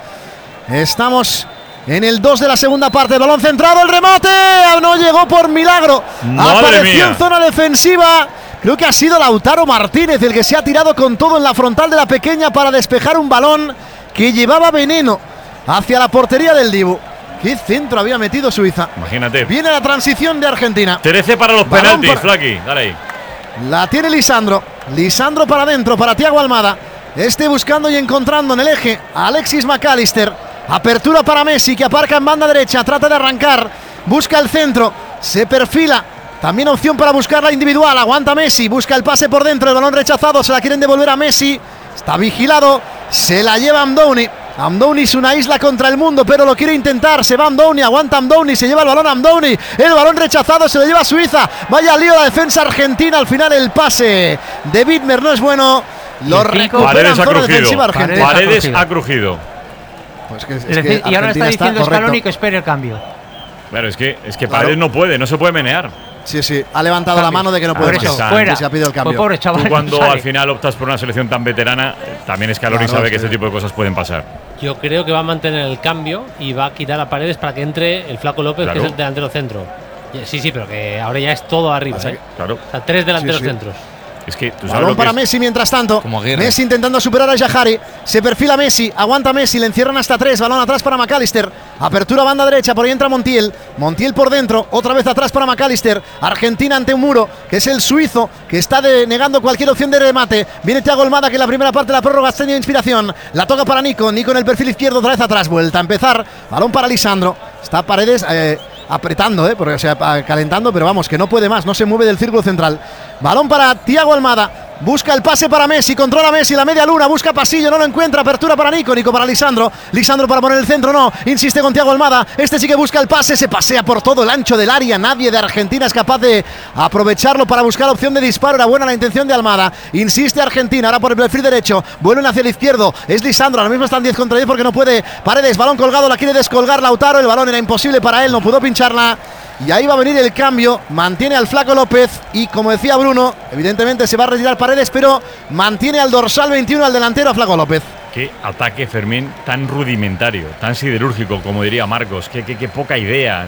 Estamos en el dos de la segunda parte. Balón centrado, el remate. No llegó por milagro. Madre Apareció mía. en zona defensiva. Creo que ha sido Lautaro Martínez el que se ha tirado con todo en la frontal de la pequeña para despejar un balón que llevaba veneno hacia la portería del Dibu. ¿Qué centro había metido Suiza? Imagínate. Viene la transición de Argentina. trece para los Balón penaltis, para- Flaki. Dale ahí. La tiene Lisandro. Lisandro para adentro, para Thiago Almada. Este buscando y encontrando en el eje a Alexis McAllister. Apertura para Messi, que aparca en banda derecha. Trata de arrancar. Busca el centro. Se perfila. También opción para buscar la individual. Aguanta Messi. Busca el pase por dentro. El balón rechazado. Se la quieren devolver a Messi. Está vigilado. Se la lleva Amdouni. Amdouni es una isla contra el mundo, pero lo quiere intentar. Se va Amdouni, aguanta Amdouni, se lleva el balón Amdouni. El balón rechazado, se lo lleva Suiza. Vaya lío la defensa argentina. Al final el pase de Widmer no es bueno. Lo el pico. recupera Paredes en ha zona crujido. defensiva argentina. Paredes ha Paredes crujido. ha crujido. Pues que- es Es que decir, y ahora Argentina está diciendo correcto. Scaloni que espere el cambio. Claro, es que, es que Claro. Paredes no puede, no se puede menear. Sí, sí, ha levantado la Cambios. mano de que no Por puede eso, más. fuera. Que se ha pedido el cambio. Pues pobre chaval. Tú cuando sale. al final optas por una selección tan veterana, eh, también Scaloni Claro, sabe que sí. este tipo de cosas pueden pasar. Yo creo que va a mantener el cambio y va a quitar a Paredes para que entre el Flaco López, Claro. que es el delantero centro. Sí, sí, pero que ahora ya es todo arriba. Pasa ¿eh? Claro. O sea, tres delanteros Sí, sí. centros. Es que tú sabes Balón lo que para es- Messi mientras tanto. Como Aguirre. Messi intentando superar a Yahari. Se perfila Messi. Aguanta Messi. Le encierran hasta tres. Balón atrás para McAllister. Apertura banda derecha. Por ahí entra Montiel. Montiel por dentro. Otra vez atrás para McAllister. Argentina ante un muro. Que es el suizo. Que está denegando cualquier opción de remate. Viene Thiago Almada, que en la primera parte de la prórroga ha tenido inspiración. La toca para Nico. Nico en el perfil izquierdo. Otra vez atrás. Vuelta a empezar. Balón para Lisandro. Está Paredes. Eh, apretando, ¿eh? Porque, o sea, pa- calentando, pero vamos, que no puede más, no se mueve del círculo central. Balón para Thiago Almada. Busca el pase para Messi, controla Messi, la media luna, busca pasillo, no lo encuentra, apertura para Nico, Nico para Lisandro, Lisandro para poner el centro, no, insiste con Thiago Almada, este sí que busca el pase, se pasea por todo el ancho del área, nadie de Argentina es capaz de aprovecharlo para buscar opción de disparo, era buena la intención de Almada, insiste Argentina, ahora por el perfil derecho, vuelven hacia el izquierdo, es Lisandro, ahora mismo están diez contra diez porque no puede, Paredes, balón colgado, la quiere descolgar Lautaro, el balón era imposible para él, no pudo pincharla. Y ahí va a venir el cambio, mantiene al Flaco López y como decía Bruno, evidentemente se va a retirar Paredes, pero mantiene al dorsal veintiuno, al delantero, a Flaco López. Qué ataque, Fermín, tan rudimentario, tan siderúrgico, como diría Marcos, qué, qué, qué poca idea.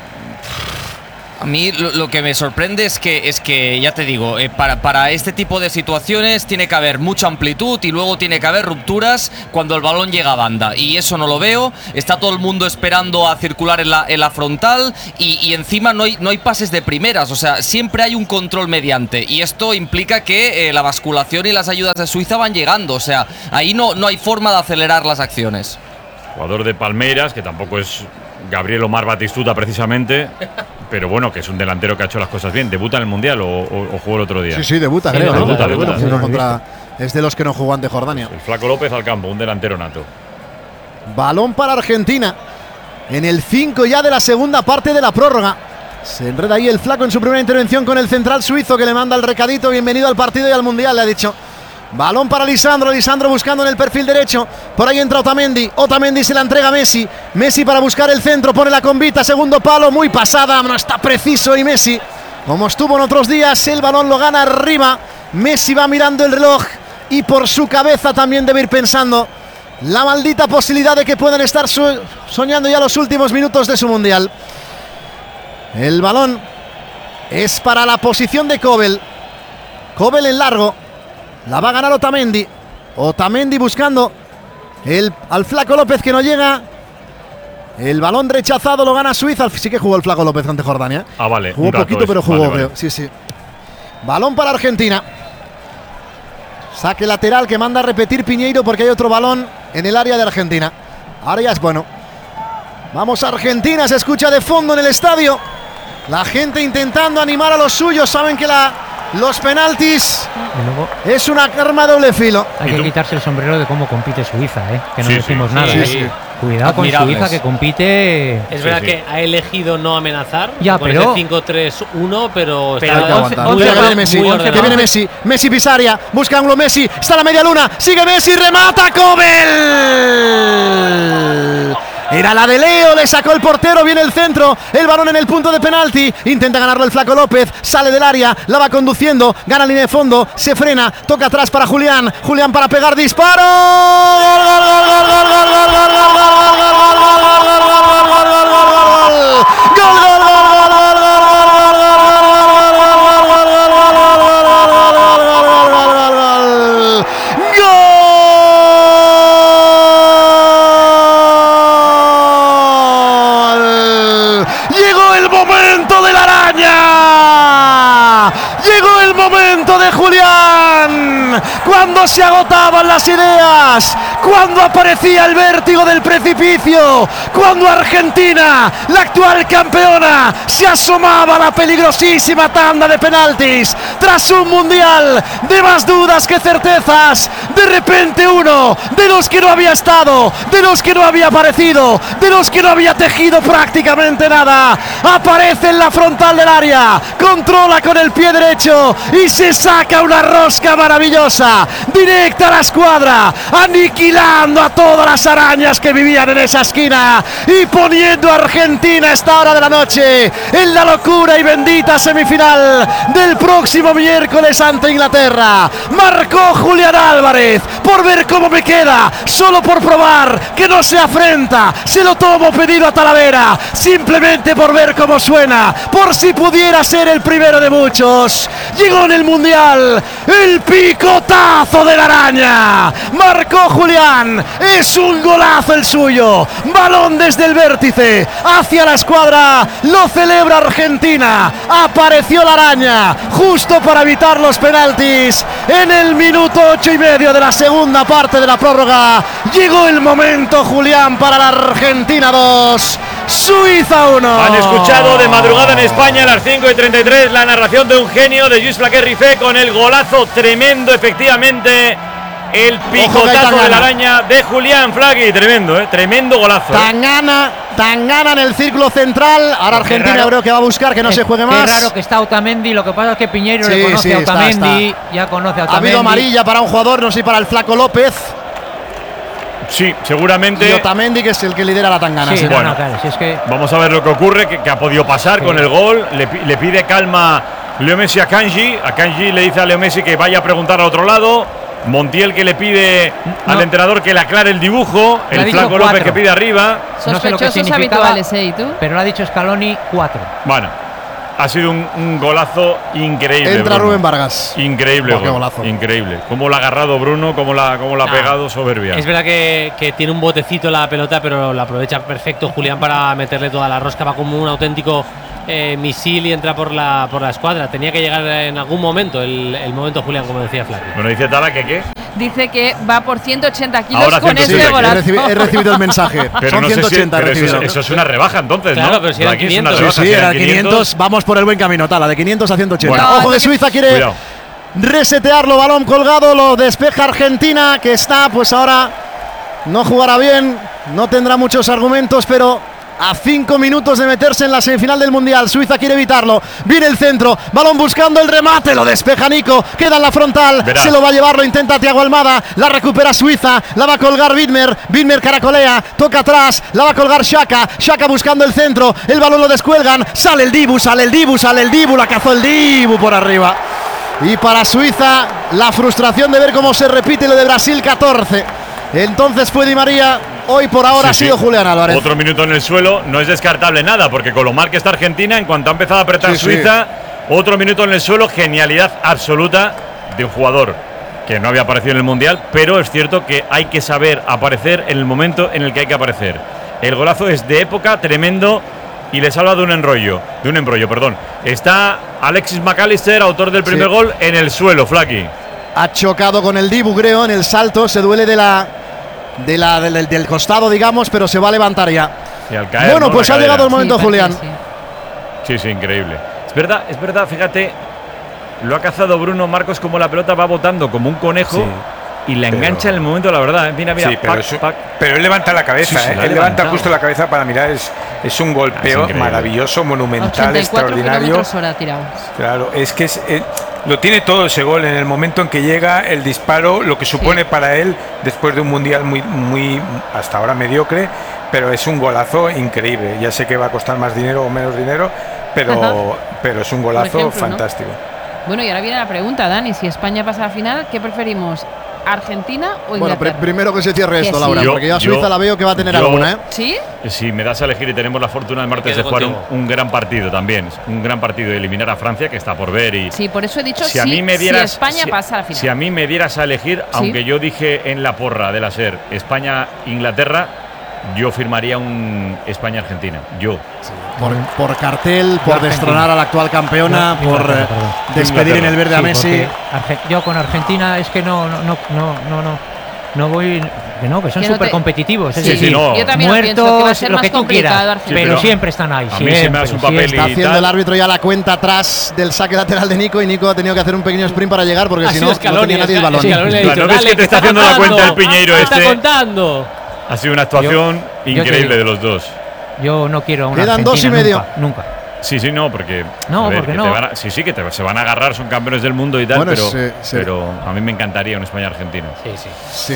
A mí lo, lo que me sorprende es que, es que ya te digo, eh, para, para este tipo de situaciones tiene que haber mucha amplitud y luego tiene que haber rupturas cuando el balón llega a banda. Y eso no lo veo. Está todo el mundo esperando a circular en la, en la frontal y, y encima no hay, no hay pases de primeras. O sea, siempre hay un control mediante. Y esto implica que eh, la basculación y las ayudas de Suiza van llegando. O sea, ahí no, no hay forma de acelerar las acciones. Jugador de Palmeiras, que tampoco es Gabriel Omar Batistuta precisamente, pero bueno, que es un delantero que ha hecho las cosas bien. ¿Debuta en el Mundial o, o, o jugó el otro día? Sí, sí, debuta, sí, creo. Debuta, debuta, debuta, debuta, sí. contra, es de los que no jugó ante Jordania. El Flaco López al campo, un delantero nato. Balón para Argentina. En el cinco ya de la segunda parte de la prórroga. Se enreda ahí el Flaco en su primera intervención con el central suizo que le manda el recadito. Bienvenido al partido y al Mundial, le ha dicho. Balón para Lisandro, Lisandro buscando en el perfil derecho. Por ahí entra Otamendi, Otamendi se la entrega a Messi. Messi para buscar el centro, pone la convita, segundo palo, muy pasada, no está preciso y Messi, como estuvo en otros días, el balón lo gana arriba. Messi va mirando el reloj y por su cabeza también debe ir pensando la maldita posibilidad de que puedan estar soñando ya los últimos minutos de su Mundial. El balón es para la posición de Kobel. Kobel en largo. La va a ganar Otamendi. Otamendi buscando el, al Flaco López que no llega. El balón rechazado lo gana Suiza. Sí que jugó el Flaco López ante Jordania. Ah, vale. Jugó poquito, es. pero jugó, vale, vale. creo. Sí, sí. Balón para Argentina. Saque lateral que manda a repetir Piñeiro porque hay otro balón en el área de Argentina. Ahora ya es bueno. Vamos a Argentina. Se escucha de fondo en el estadio. La gente intentando animar a los suyos. Saben que la... los penaltis es una arma de doble filo. Hay que quitarse el sombrero de cómo compite Suiza, ¿eh? Que no sí, decimos sí, nada. sí, ¿eh? sí. Cuidado con Admirables. Suiza que compite. Es Sí, verdad sí. que ha elegido no amenazar Ya, con pero- ese cinco tres uno, pero, Pero está hay que aguantar. muy Mira que ordenado, viene Messi, muy que ordenado. viene Messi, Messi Pisaria, busca ángulo Messi, está la media luna, sigue Messi, remata Kobel. Era la de Leo, le sacó el portero, viene el centro, el balón en el punto de penalti, intenta ganarlo el Flaco López, sale del área, la va conduciendo, gana línea de fondo, se frena, toca atrás para Julián, Julián para pegar disparo. Gol, gol, gol, gol, gol, gol, gol, gol, gol, gol, gol, gol, gol, gol, gol, gol, gol, gol, gol, gol, llegó el momento de la araña, llegó el momento de Julián, cuando se agotaban las ideas, cuando aparecía el vértigo del precipicio, cuando Argentina, la actual campeona, se asomaba a la peligrosísima tanda de penaltis, tras un mundial de más dudas que certezas, de repente uno de los que no había estado, de los que no había aparecido, de los que no había tejido prácticamente nada, aparece en la frontal del área, controla con el pie derecho y se saca una rosca maravillosa, directa a la escuadra, aniquilando a todas las arañas que vivían en esa esquina y poniendo a Argentina a esta hora de la noche en la locura y bendita semifinal del próximo miércoles ante Inglaterra. Marcó Julián Álvarez, por ver cómo me queda, solo por probar que no se afrenta, se lo tomo pedido a Talavera, simplemente por ver cómo suena, por si pudiera ser el primero de muchos. Llegó en el Mundial el picotazo de la araña, marcó Julián, es un golazo el suyo, balón desde el vértice hacia la escuadra, lo celebra Argentina, apareció la araña justo para evitar los penaltis en el minuto ocho y medio de la segunda parte de la prórroga. Llegó el momento, Julián, para la Argentina dos, Suiza uno. Han escuchado de madrugada en España a las cinco y treinta y tres la narración de un genio de Lluís Flaquer-Rifé con el golazo tremendo, efectivamente. El picotazo de la araña de Julián Flaqui. Tremendo, ¿eh? Tremendo golazo. Tangana, Tangana en el círculo central. Ahora Argentina raro, creo que va a buscar que no es, se juegue más. Es raro que está Otamendi. Lo que pasa es que Piñeiro sí, le conoce sí, a Otamendi. Está, está. Ya conoce a Otamendi. Ha habido amarilla para un jugador, no sé, para el Flaco López. Sí, seguramente. Y Otamendi, que es el que lidera la Tangana. Sí, sí. no, Bueno, no, claro, si es que vamos a ver lo que ocurre, que, que ha podido pasar sí. con el gol. Le, le pide calma Leo Messi a Kanji. A Kanji le dice a Leo Messi que vaya a preguntar al otro lado. Montiel que le pide no. al entrenador que le aclare el dibujo. Le el Flaco López que pide arriba. Sospechosos no sé habituales, ¿eh? ¿Y tú? Pero lo ha dicho Scaloni cuatro. Bueno, ha sido un, un golazo increíble. Entra Bruno. Rubén Vargas. Increíble, oh, qué golazo. Increíble. Cómo la ha agarrado Bruno, cómo la, cómo la ha no. pegado, soberbia. Es verdad que, que tiene un botecito la pelota, pero la aprovecha perfecto Julián para meterle toda la rosca. Va como un auténtico eh, misil y entra por la, por la escuadra. Tenía que llegar en algún momento, el, el momento Julián, como decía Flaqui. Bueno, dice Tala que qué. Dice que va por ciento ochenta kilos Ahora con ciento ochenta ese golazo. He, recibi he recibido el mensaje. Pero Son no ciento ochenta. sé si, pero eso, eso, eso es una rebaja entonces, claro, ¿no? pero si eran Aquí es quinientos. una Sí, rebaja, sí, si era eran quinientos. Vamos por el buen camino, Tala, de quinientos a ciento ochenta. Bueno. Ojo de Suiza, quiere Cuidado. resetearlo, balón colgado, lo despeja Argentina, que está, pues ahora no jugará bien, no tendrá muchos argumentos, pero a cinco minutos de meterse en la semifinal del Mundial. Suiza quiere evitarlo. Viene el centro, balón buscando el remate, lo despeja Nico, queda en la frontal, Verás. se lo va a llevar, lo intenta Thiago Almada, la recupera Suiza, la va a colgar Widmer, Widmer caracolea, toca atrás, la va a colgar Xhaka, Xhaka buscando el centro, el balón lo descuelgan, sale el Dibu, sale el Dibu, sale el Dibu, la cazó el Dibu por arriba. Y para Suiza, la frustración de ver cómo se repite lo de Brasil catorce. Entonces fue Di María. Hoy por ahora Sí, ha sido sí. Julián Álvarez. Otro minuto en el suelo, no es descartable nada, porque con lo mal que está Argentina, en cuanto ha empezado a apretar Sí, Suiza, sí. otro minuto en el suelo, genialidad absoluta de un jugador que no había aparecido en el Mundial, pero es cierto que hay que saber aparecer en el momento en el que hay que aparecer. El golazo es de época, tremendo, y le salva de un enrollo, de un embrollo, perdón. Está Alexis McAllister, autor del primer Sí. gol, en el suelo, Flaqui. Ha chocado con el Dibu, creo, en el salto, se duele de la, de la, del, del costado, digamos, pero se va a levantar ya. Y al caer, bueno, ¿no? pues La ha cadera. llegado el momento, Sí, Julián. parece que Sí, sí. sí, increíble. Es verdad, es verdad, fíjate, lo ha cazado Bruno Marcos como la pelota va botando como un conejo Sí, y la pero- engancha en el momento, la verdad. ¿eh? Mira, mira, Sí, pero, pac, eso- pac. pero él levanta la cabeza, Sí, sí, ¿eh? la ha él levanta levantado. justo la cabeza para mirar. Es, es un golpeo Es increíble. maravilloso, monumental, ochenta y cuatro extraordinario. kilómetros hora tirado. Claro, es que es, eh, lo tiene todo ese gol en el momento en que llega el disparo, lo que supone Sí. para él después de un mundial muy, muy hasta ahora mediocre, pero es un golazo increíble. Ya sé que va a costar más dinero o menos dinero, pero, pero es un golazo ejemplo, ¿no? fantástico. Bueno, y ahora viene la pregunta, Dani. Si España pasa a la final, ¿qué preferimos? ¿Argentina o Bueno, Inglaterra? pr primero que se cierre Que esto, sí. Laura, Yo- porque ya yo- Suiza la veo que va a tener yo- alguna, ¿eh? ¿Sí? Si me das a elegir y tenemos la fortuna el martes Me de quedo jugar un, contigo. un gran partido también, un gran partido de eliminar a Francia, que está por ver. Y Sí, por eso he dicho si a sí, mí me si dieras, España si- pasa a la final. si a mí me dieras a elegir, Sí. aunque yo dije en la porra de la SER España-Inglaterra, yo firmaría un España-Argentina. Yo. Por, por cartel, por Argentina. destronar a la actual campeona, No, por Inglaterra, eh, perdón. despedir en el verde a Sí, Messi. porque Arge- yo con Argentina es que no, no, no, no, no, no, no voy, que no, que son Que no te- súper competitivos. Es Sí, sí, decir, no. Yo también lo pienso, que va a muertos, ser lo más que tú complicado quieras, Argentina. pero pero siempre están ahí. a mí se siempre, me hace un papel siempre. Está y haciendo tal. el árbitro ya la cuenta atrás del saque lateral de Nico y Nico ha tenido que hacer un pequeño sprint para llegar porque Ha si sido no, no Scaloni, tenía nadie el balón. Scaloni le ha Claro, dicho, ¿no ves "Dale, que te está haciendo la contando, cuenta el Piñeiro ¿qué está este? contando? Ha sido una actuación Yo- yo te increíble digo. de los dos. Yo no quiero a una Quedan dos y Argentina medio. Nunca, nunca. Sí, sí, no, porque. No, a ver, porque que no. te van a- sí, sí, que te- se van a agarrar, son campeones del mundo y tal, Bueno, pero, sí, sí. pero a mí me encantaría un España-Argentina. Sí, sí. Sí.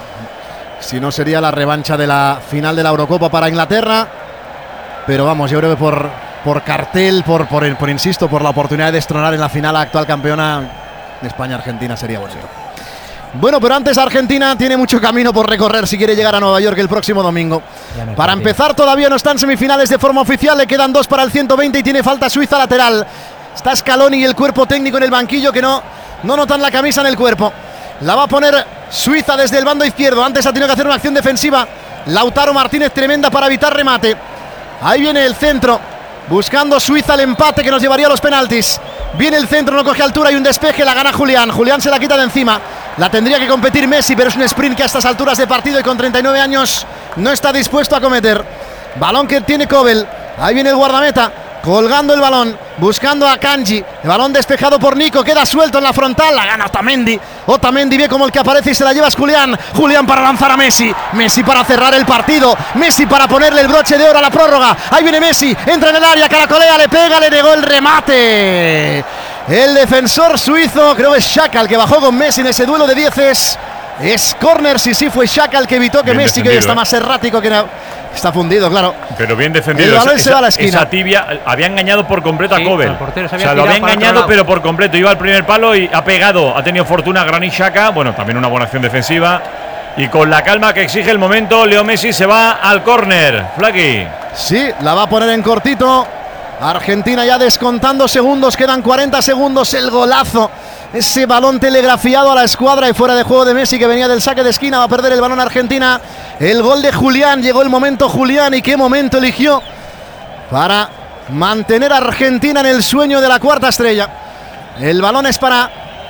Si no sería la revancha de la final de la Eurocopa para Inglaterra. Pero vamos, yo creo que por, por cartel, por, por, el- por insisto, por la oportunidad de destronar en la final a la actual campeona, España-Argentina sería bonito. Bueno, pero antes Argentina tiene mucho camino por recorrer si quiere llegar a Nueva York el próximo domingo. Ya no hay Para partido. empezar, todavía no están semifinales de forma oficial, le quedan dos para el ciento veinte y tiene falta Suiza lateral. Está Scaloni y el cuerpo técnico en el banquillo que no, no notan la camisa en el cuerpo. La va a poner Suiza desde el bando izquierdo. Antes ha tenido que hacer una acción defensiva Lautaro Martínez tremenda para evitar remate. Ahí viene el centro, buscando Suiza el empate que nos llevaría a los penaltis. Viene el centro, no coge altura y un despeje, la gana Julián. Julián se la quita de encima. La tendría que competir Messi, pero es un sprint que a estas alturas de partido y con treinta y nueve años no está dispuesto a cometer. Balón que tiene Kobel. Ahí viene el guardameta. Colgando el balón, buscando a Kanji. El balón despejado por Nico, queda suelto en la frontal. La gana Otamendi. Otamendi ve como el que aparece y se la lleva es Julián. Julián para lanzar a Messi. Messi para cerrar el partido. Messi para ponerle el broche de oro a la prórroga. Ahí viene Messi, entra en el área, caracolea, le pega, le negó el remate. El defensor suizo, creo que es Xhaka el que bajó con Messi en ese duelo de dieces. Es córner, sí, sí, fue Xhaka el que evitó que Bien Messi, que hoy está defendido, más errático que na- está fundido, claro. Pero bien defendido. El balón esa, se va a la esa- esquina. esa tibia había engañado por completo Sí, a Kobel. el portero se O había sea, lo había tirado para otro engañado, lado. pero por completo. Iba al primer palo y ha pegado. Ha tenido fortuna Granit Xhaka. Bueno, también una buena acción defensiva. Y con la calma que exige el momento, Leo Messi se va al córner. Flaky. Sí, la va a poner en cortito. Argentina ya descontando segundos, quedan cuarenta segundos. El golazo, ese balón telegrafiado a la escuadra y fuera de juego de Messi, que venía del saque de esquina. Va a perder el balón Argentina. El gol de Julián, llegó el momento Julián, y qué momento eligió para mantener a Argentina en el sueño de la cuarta estrella. El balón es para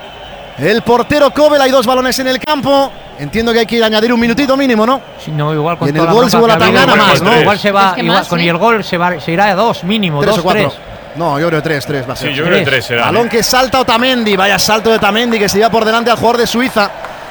el portero Kobel. Hay dos balones en el campo. Entiendo que hay que añadir un minutito mínimo, ¿no? Sí, no, igual con Y en toda el la gol se bronca vuelve que a ha habido, Tangana más, igual- ¿no? Igual se Es va, que igual, más, con sí. el gol se, va, se irá a dos mínimo, ¿Tres dos, o cuatro? tres. No, yo creo tres, tres va a ser. Sí, yo creo que Tres. tres será. Balón que salta Otamendi, vaya salto de Otamendi que se lleva por delante al jugador de Suiza.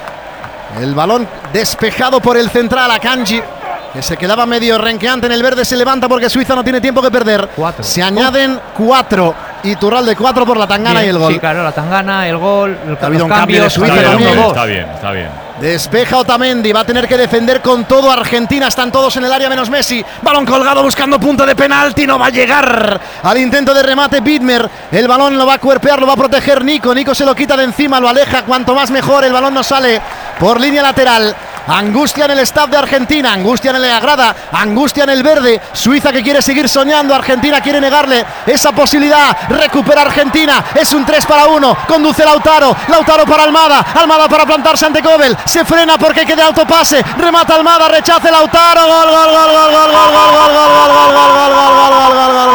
El balón despejado por el central a Kanji, que se quedaba medio renqueante en el verde, se levanta porque Suiza no tiene tiempo que perder. Cuatro. Se añaden cuatro. Iturralde cuatro por la Tangana Bien, y el gol. Sí, claro, la Tangana, el gol, el, Ha habido los un cambio de cambios, Suiza Está el bien, también. uno, dos. está bien, está bien. Despeja Otamendi, va a tener que defender con todo Argentina, están todos en el área menos Messi. Balón colgado buscando punto de penalti, no va a llegar al intento de remate Widmer. El balón lo va a cuerpear, lo va a proteger Nico. Nico se lo quita de encima, lo aleja, cuanto más mejor. El balón no sale por línea lateral. Angustia en el staff de Argentina, angustia en la grada, angustia en el verde. Suiza que quiere seguir soñando, Argentina quiere negarle esa posibilidad. Recupera Argentina, es un tres para uno. Conduce Lautaro, Lautaro para Almada, Almada para plantarse ante Kobel. Se frena porque queda autopase, remata Almada, rechace Lautaro. Gol, gol, gol, gol, gol, gol, gol, gol, gol, gol, gol, gol, gol, gol, gol,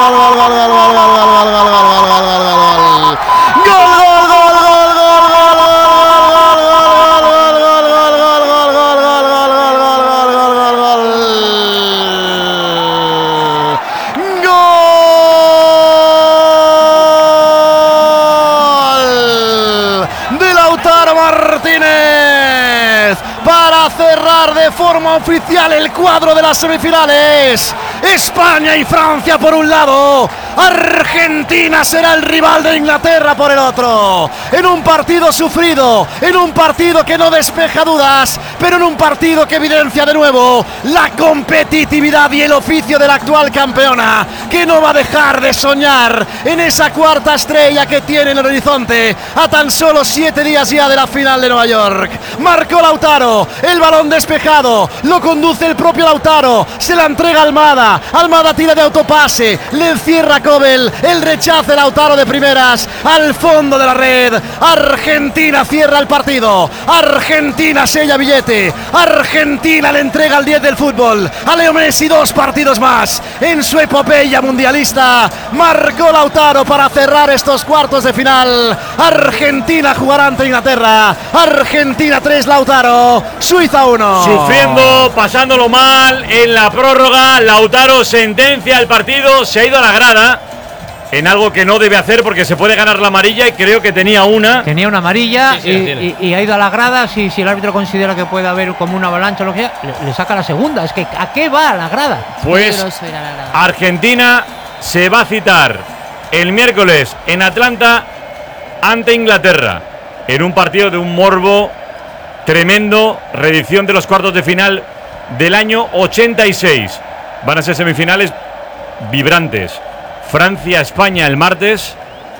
para cerrar de forma oficial el cuadro de las semifinales. España y Francia por un lado, Argentina será el rival de Inglaterra por el otro. En un partido sufrido, en un partido que no despeja dudas, pero en un partido que evidencia de nuevo la competitividad y el oficio de la actual campeona, que no va a dejar de soñar en esa cuarta estrella que tiene en el horizonte a tan solo siete días ya de la final de Nueva York. Marcó Lautaro, el balón despejado, lo conduce el propio Lautaro, se la entrega Almada, Almada tira de autopase, le encierra Kobel, el rechace Lautaro de primeras al fondo de la red. Argentina cierra el partido, Argentina sella billete, Argentina le entrega el diez del fútbol a Leo Messi, dos partidos más en su epopeya mundialista. Marcó Lautaro para cerrar estos cuartos de final. Argentina jugará ante Inglaterra, Argentina tres, Lautaro, Suiza uno. Sufriendo, pasándolo mal en la prórroga, Lautaro sentencia el partido, se ha ido a la grada en algo que no debe hacer porque se puede ganar la amarilla y creo que tenía una. Tenía una amarilla Sí, sí, y, tiene. y- y ha ido a la grada. Si, si el árbitro considera que puede haber como una avalancha o lo que sea, le, le saca la segunda. Es que ¿a qué va la grada? Pues Peligroso ir a la grada. Argentina se va a citar el miércoles en Atlanta ante Inglaterra en un partido de un morbo tremendo, reedición de los cuartos de final del año ochenta y seis. Van a ser semifinales vibrantes. Francia-España el martes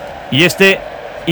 y este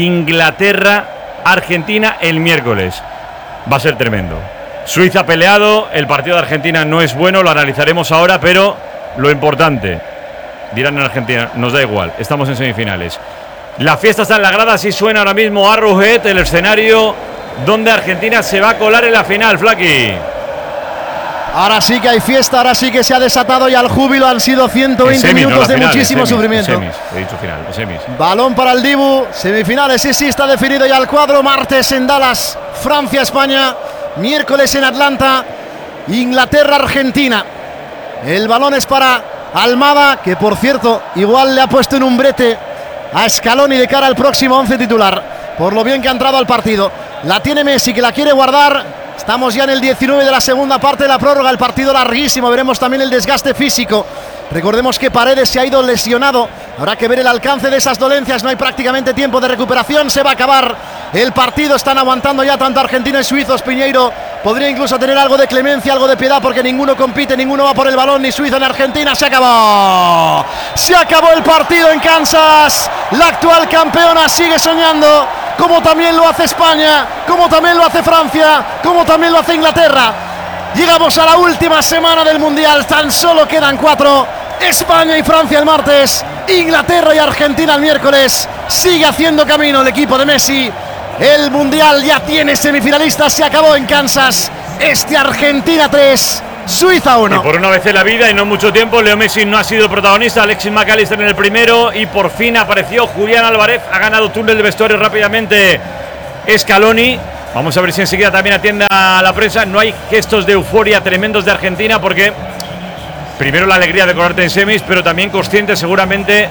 Inglaterra-Argentina el miércoles. Va a ser tremendo. Suiza peleado, el partido de Argentina no es bueno, lo analizaremos ahora, pero lo importante, dirán en Argentina, nos da igual, estamos en semifinales. La fiesta está en la grada, así suena ahora mismo Arrowhead, el escenario donde Argentina se va a colar en la final, Flaky. Ahora sí que hay fiesta, ahora sí que se ha desatado y al júbilo han sido ciento En veinte semis, no minutos la de final, en muchísimo semis, en sufrimiento. semis, he dicho final, en semis. Balón para el Dibu, semifinales, sí, sí, está definido ya el cuadro. Martes en Dallas, Francia, España. Miércoles en Atlanta, Inglaterra, Argentina. El balón es para Almada, que por cierto, igual le ha puesto en un brete a Scaloni de cara al próximo once titular, por lo bien que ha entrado al partido. La tiene Messi, que la quiere guardar. Estamos ya en el diecinueve de la segunda parte de la prórroga, el partido larguísimo, veremos también el desgaste físico. Recordemos que Paredes se ha ido lesionado, habrá que ver el alcance de esas dolencias, no hay prácticamente tiempo de recuperación, se va a acabar el partido, están aguantando ya tanto Argentina y suizos. Piñeiro podría incluso tener algo de clemencia, algo de piedad, porque ninguno compite, ninguno va por el balón, ni Suiza ni Argentina. Se acabó, se acabó el partido en Kansas, la actual campeona sigue soñando, como también lo hace España, como también lo hace Francia, como también lo hace Inglaterra. Llegamos a la última semana del Mundial, tan solo quedan cuatro. España y Francia el martes, Inglaterra y Argentina el miércoles. Sigue haciendo camino el equipo de Messi. El Mundial ya tiene semifinalistas, se acabó en Kansas. Este Argentina tres, Suiza uno. Y por una vez en la vida y no mucho tiempo, Leo Messi no ha sido protagonista. Alexis McAllister en el primero y por fin apareció Julián Álvarez. Ha ganado túnel de vestuario rápidamente Scaloni. Vamos a ver si enseguida también atiende a la prensa. No hay gestos de euforia tremendos de Argentina porque primero la alegría de colarte en semis, pero también conscientes seguramente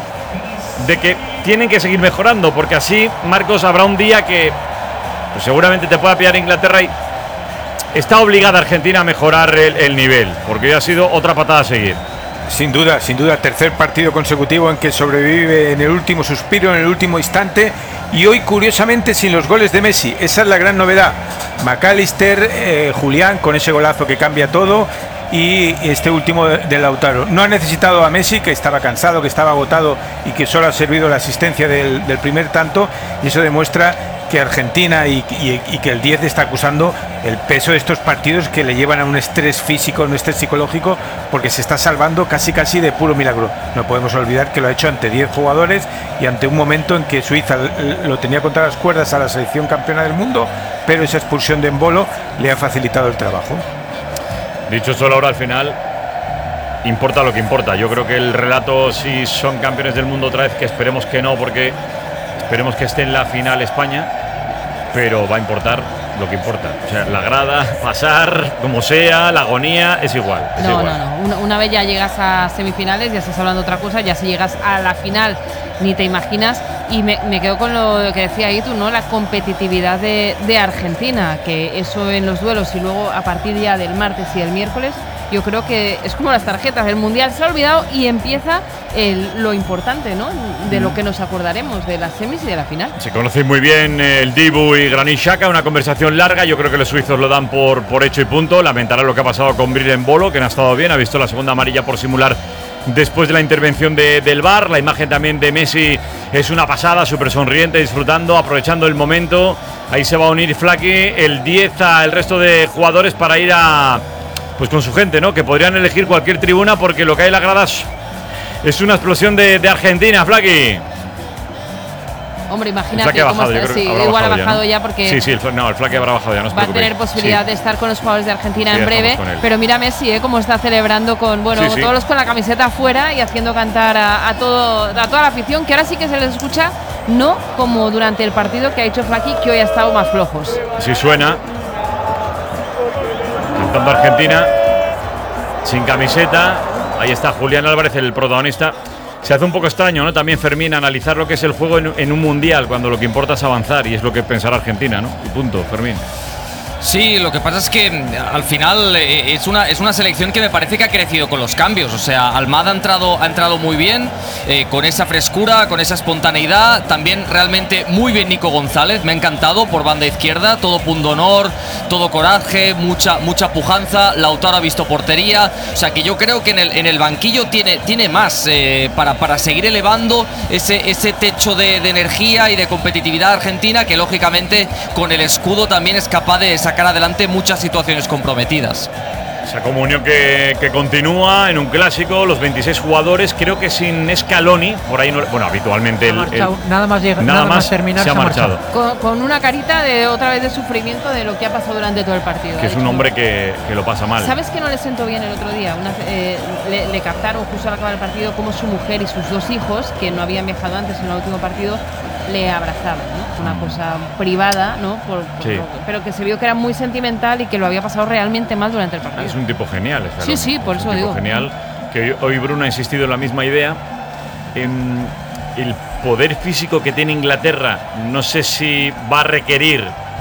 de que tienen que seguir mejorando, porque así, Marcos, habrá un día que pues, seguramente te pueda pillar Inglaterra y está obligada Argentina a mejorar el, el nivel, porque ya ha sido otra patada a seguir. Sin duda, sin duda, tercer partido consecutivo en que sobrevive en el último suspiro, en el último instante, y hoy curiosamente sin los goles de Messi. Esa es la gran novedad. McAllister, eh, Julián con ese golazo que cambia todo, y este último de Lautaro. No ha necesitado a Messi, que estaba cansado, que estaba agotado y que solo ha servido la asistencia del, del primer tanto, y eso demuestra que Argentina y, y, y que el diez está acusando el peso de estos partidos que le llevan a un estrés físico, un estrés psicológico, porque se está salvando casi casi de puro milagro. No podemos olvidar que lo ha hecho ante diez jugadores y ante un momento en que Suiza lo tenía contra las cuerdas a la selección campeona del mundo, pero esa expulsión de Embolo le ha facilitado el trabajo. Dicho solo ahora al final, importa lo que importa. Yo creo que el relato, si son campeones del mundo otra vez, que esperemos que no, porque esperemos que esté en la final España, pero va a importar lo que importa. O sea, la grada, pasar, como sea, la agonía, es igual. Es no, igual. no, no. Una, una vez ya llegas a semifinales, ya estás hablando de otra cosa, ya si llegas a la final, ni te imaginas. Y me, me quedo con lo que decía ahí tú, ¿no? La competitividad de, de Argentina, que eso en los duelos y luego a partir ya del martes y del miércoles, yo creo que es como las tarjetas. El Mundial se ha olvidado y empieza el, lo importante, ¿no? De lo que nos acordaremos de las semis y de la final. Se conocen muy bien el Dibu y Granit Xhaka, una conversación larga. Yo creo que los suizos lo dan por, por hecho y punto. Lamentará lo que ha pasado con Bril Embolo, que no ha estado bien, ha visto la segunda amarilla por simular después de la intervención de, del V A R. La imagen también de Messi es una pasada, súper sonriente, disfrutando, aprovechando el momento. Ahí se va a unir Flaky, el diez al resto de jugadores para ir a, pues con su gente, ¿no? Que podrían elegir cualquier tribuna, porque lo que hay en las gradas es una explosión de, de Argentina, Flaky. Hombre, imagínate cómo bajado, está. Sí, igual bajado ha bajado ya, ya porque. Sí, sí, el, no, el Flaky habrá bajado ya. No va a tener posibilidad sí. de estar con los jugadores de Argentina sí, en breve. Pero mira Messi, ¿eh? Cómo está celebrando con, bueno, sí, sí. todos los con la camiseta afuera y haciendo cantar a, a, todo, a toda la afición, que ahora sí que se les escucha, no como durante el partido que ha hecho Flaky, que hoy ha estado más flojos. Sí suena. Cantando Argentina, sin camiseta. Ahí está Julián Álvarez, el protagonista. Se hace un poco extraño, ¿no? También, Fermín, analizar lo que es el juego en, en un mundial, cuando lo que importa es avanzar, y es lo que pensará Argentina, ¿no? Y punto, Fermín. Sí, lo que pasa es que al final eh, es una es una selección que me parece que ha crecido con los cambios. O sea, Almada ha entrado, ha entrado muy bien, eh, con esa frescura, con esa espontaneidad. También realmente muy bien Nico González, me ha encantado por banda izquierda, todo pundonor, todo coraje, mucha mucha pujanza. Lautaro ha visto portería. O sea, que yo creo que en el, en el banquillo tiene, tiene más eh, para, para seguir elevando ese, ese techo de, de energía y de competitividad argentina, que lógicamente con el escudo también es capaz de sacar adelante muchas situaciones comprometidas. Esa comunión que, que continúa en un clásico, los veintiséis jugadores, creo que sin Scaloni, por ahí no, bueno, habitualmente el, el, nada más llega, nada, nada más más terminar se ha marchado. Con, con una carita de otra vez de sufrimiento de lo que ha pasado durante todo el partido. Que es un hombre que, que lo pasa mal. ¿Sabes que no le sentó bien el otro día? Una, eh, le, le captaron justo al acabar el partido como su mujer y sus dos hijos, que no habían viajado antes en el último partido, le abrazaban, ¿no? una cosa privada, ¿no? Por, por Sí. lo que- pero que se vio que era muy sentimental y que lo había pasado realmente mal durante el partido. Es un tipo genial. Sí, Scaloni. sí, por Es eso un tipo digo. genial. Que hoy, hoy Bruno ha insistido en la misma idea. En el poder físico que tiene Inglaterra, no sé si va a requerir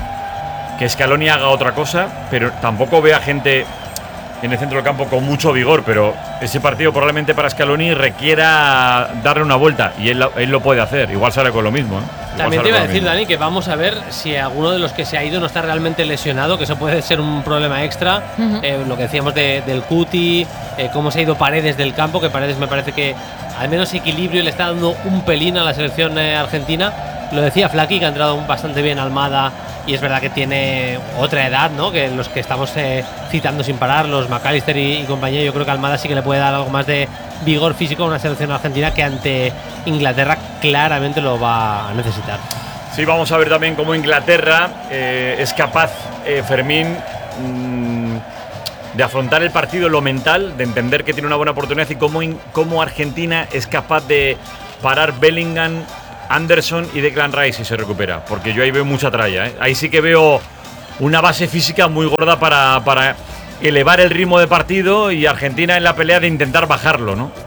que Scaloni haga otra cosa, pero tampoco veo a gente en el centro del campo con mucho vigor, pero ese partido probablemente para Scaloni requiera darle una vuelta y él, él lo puede hacer. Igual sale con lo mismo, ¿eh? Igual También te sale iba a con lo decir, mismo. Dani, que vamos a ver si alguno de los que se ha ido no está realmente lesionado, que eso puede ser un problema extra. Ujú. Eh, lo que decíamos de- del Cuti, eh, cómo se ha ido Paredes del campo, que Paredes me parece que al menos equilibrio le está dando un pelín a la selección eh, argentina. Lo decía Flaky, que ha entrado bastante bien Almada, y es verdad que tiene otra edad, ¿no? Que los que estamos eh, citando sin parar, los McAllister y, y compañía, yo creo que Almada sí que le puede dar algo más de vigor físico a una selección argentina que ante Inglaterra claramente lo va a necesitar. Sí, vamos a ver también cómo Inglaterra eh, es capaz, eh, Fermín, mmm, de afrontar el partido en lo mental, de entender que tiene una buena oportunidad y cómo, in- cómo Argentina es capaz de parar Bellingham, Anderson y Declan Rice si se recupera. Porque yo ahí veo mucha tralla, ¿eh? Ahí sí que veo una base física muy gorda para, para elevar el ritmo de partido y Argentina en la pelea de intentar bajarlo, ¿no?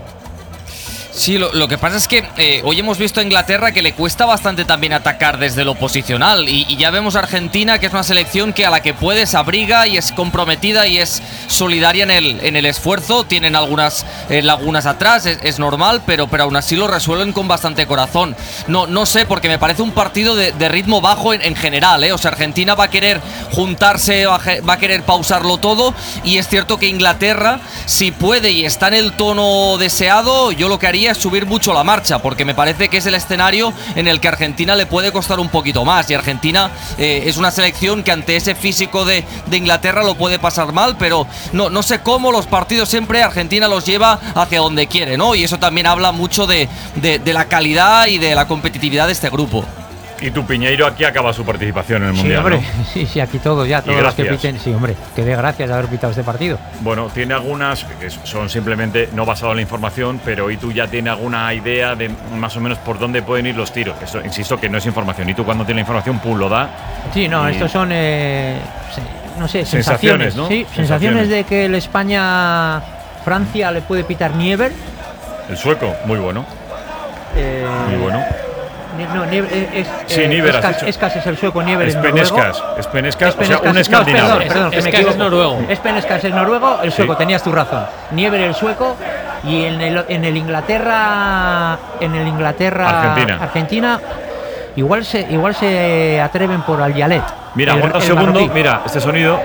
Sí, lo, lo que pasa es que eh, hoy hemos visto a Inglaterra que le cuesta bastante también atacar desde lo posicional y, y ya vemos a Argentina, que es una selección que a la que puede se abriga y es comprometida y es solidaria en el, en el esfuerzo. Tienen algunas eh, lagunas atrás, es, es normal, pero, pero aún así lo resuelven con bastante corazón. No, no sé, porque me parece un partido de, de ritmo bajo en, en general, ¿eh? O sea, Argentina va a querer juntarse, va a, ge- va a querer pausarlo todo, y es cierto que Inglaterra, si puede y está en el tono deseado, yo lo que haría es subir mucho la marcha, porque me parece que es el escenario en el que a Argentina le puede costar un poquito más, y Argentina eh, es una selección que ante ese físico de, de Inglaterra lo puede pasar mal, pero no, no sé cómo los partidos siempre Argentina los lleva hacia donde quiere, ¿no? Y eso también habla mucho de, de, de la calidad y de la competitividad de este grupo. Y tu Piñeiro aquí acaba su participación en el Sí, Mundial, hombre, ¿no? sí, sí, aquí todo ya, todos los que gracias. piten. Sí, hombre, que dé gracias de haber pitado este partido. Bueno, tiene algunas que son simplemente no basado en la información, pero ¿y tú ya tienes alguna idea de más o menos por dónde pueden ir los tiros? Eso, insisto que no es información. Y tú cuando tienes la información, pum, lo da. Sí, no, Y- estos son, eh, se- no sé, Sensaciones, sensaciones. ¿no? Sí, Sensaciones. sensaciones de que el España-Francia le puede pitar Niever. El sueco, muy bueno, Eh, muy bueno. Ni- No, Niever es, Sí, eh, Niever has Escas, dicho. Escas es el sueco, Niever es noruego. Espenescas, Espenescas, o sea, Espenescas- un no, escandinavo. perdón, perdón, que me Escas es equivoco. noruego. Espenescas es noruego, el sueco, Sí. tenías tu razón. Niever el sueco, y en el, en el Inglaterra en el Inglaterra Argentina. Argentina igual se igual se atreven por Al-Yalet. Mira, el- aguarda un el segundo, marroquí. mira, este sonido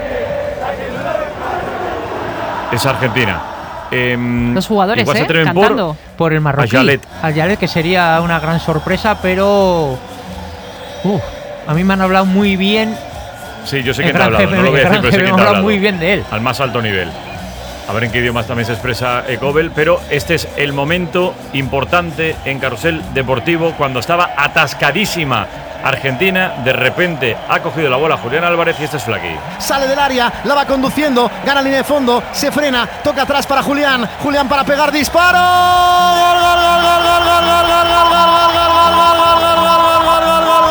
es Argentina. Em, Los jugadores, igual se ¿eh? atreven Cantando. Por el marroquí. Al-Yalet. Al-Yalet, que sería una gran sorpresa, pero uf, a mí me han hablado muy bien. Por, sí, yo sé El quién te ha gran hablado, jefe, no lo voy a el decir, gran pero sé jefe quién me te ha ha hablado hablado. muy bien de él. Al más alto nivel. A ver en qué idiomas también se expresa Ecobel, pero este es el momento importante en Carrusel Deportivo, cuando estaba atascadísima Argentina, de repente ha cogido la bola Julián Álvarez y este es Flaky. Sale del área, la va conduciendo, gana línea de fondo, se frena, toca atrás para Julián, Julián para pegar disparo. Gol, gol, gol, gol, gol, gol, gol, gol, gol, gol, gol, gol, gol, gol, gol, gol, gol, gol, gol, gol,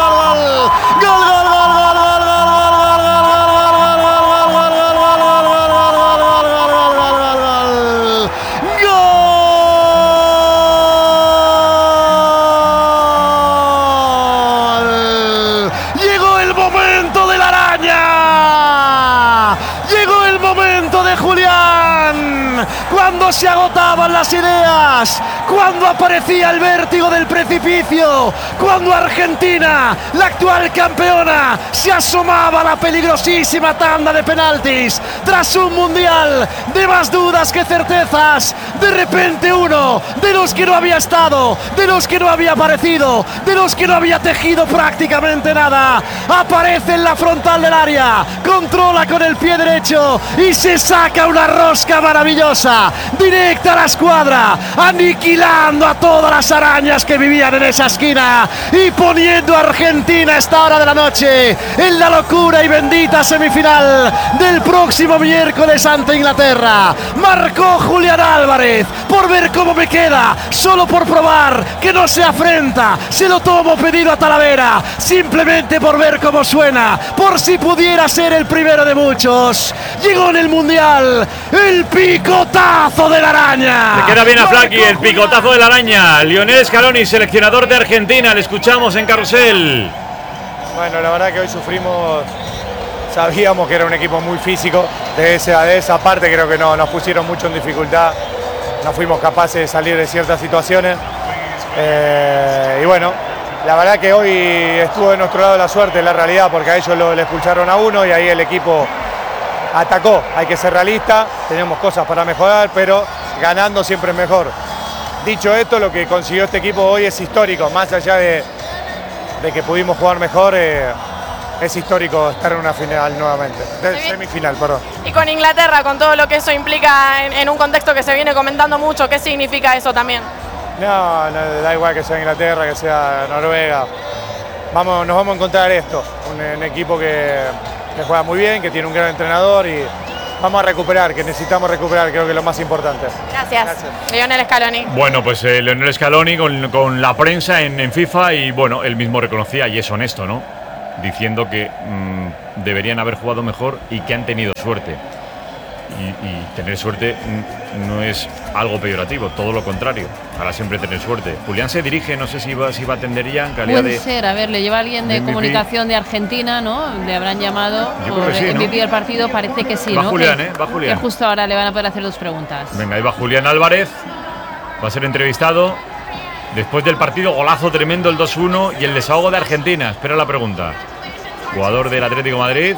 llegó el momento de la araña, llegó el momento de Julián, cuando se agotaban las ideas, cuando aparecía el vértigo del precipicio, cuando Argentina, la actual campeona, se asomaba a la peligrosísima tanda de penaltis. Tras un mundial de más dudas que certezas, de repente uno de los que no había estado, de los que no había aparecido, de los que no había tejido prácticamente nada, aparece en la frontal del área, controla con el pie derecho y se saca una rosca maravillosa, directa a la escuadra, aniquilando a todas las arañas que vivían en esa esquina y poniendo a Argentina a esta hora de la noche en la locura y bendita semifinal del próximo miércoles ante Inglaterra. Marcó Julián Álvarez, por ver cómo me queda, solo por probar que no se afrenta, se lo tomo pedido a Talavera, sin simplemente por ver cómo suena, por si pudiera ser el primero de muchos. Llegó en el Mundial el picotazo de la araña. Le queda bien a Flaky el picotazo de la araña. Lionel Scaloni, seleccionador de Argentina, le escuchamos en Carrusel. Bueno, la verdad que hoy sufrimos, sabíamos que era un equipo muy físico, de esa, de esa parte creo que no, nos pusieron mucho en dificultad, no fuimos capaces de salir de ciertas situaciones, eh, y bueno, la verdad que hoy estuvo de nuestro lado la suerte, la realidad, porque a ellos lo, le expulsaron a uno y ahí el equipo atacó. Hay que ser realista, tenemos cosas para mejorar, pero ganando siempre es mejor. Dicho esto, lo que consiguió este equipo hoy es histórico, más allá de, de que pudimos jugar mejor, eh, es histórico estar en una final nuevamente, de semifinal, perdón. Y con Inglaterra, con todo lo que eso implica en, en un contexto que se viene comentando mucho, ¿qué significa eso también? No, no, da igual que sea Inglaterra, que sea Noruega. Vamos, nos vamos a encontrar esto, un, un equipo que, que juega muy bien, que tiene un gran entrenador y vamos a recuperar, que necesitamos recuperar, creo que es lo más importante. Gracias. Gracias. Lionel Scaloni. Bueno, pues eh, Lionel Scaloni con, con la prensa en, en FIFA y bueno, él mismo reconocía, y es honesto, ¿no? Diciendo que mmm, deberían haber jugado mejor y que han tenido suerte. Y, y tener suerte mmm, no es algo peyorativo, todo lo contrario. Ahora siempre tener suerte. Julián se dirige, no sé si va, si va a atender ya en calidad Puede de... ser, a ver, le lleva alguien de, de comunicación de Argentina, ¿no? Le habrán llamado. Yo creo que sí, M V P ¿no? del partido, parece que sí, va ¿no? Julián, que, ¿eh? Va Julián. Que justo ahora le van a poder hacer dos preguntas. Venga, ahí va Julián Álvarez. Va a ser entrevistado. Después del partido, golazo tremendo, el dos uno y el desahogo de Argentina. Espera la pregunta. Jugador del Atlético de Madrid.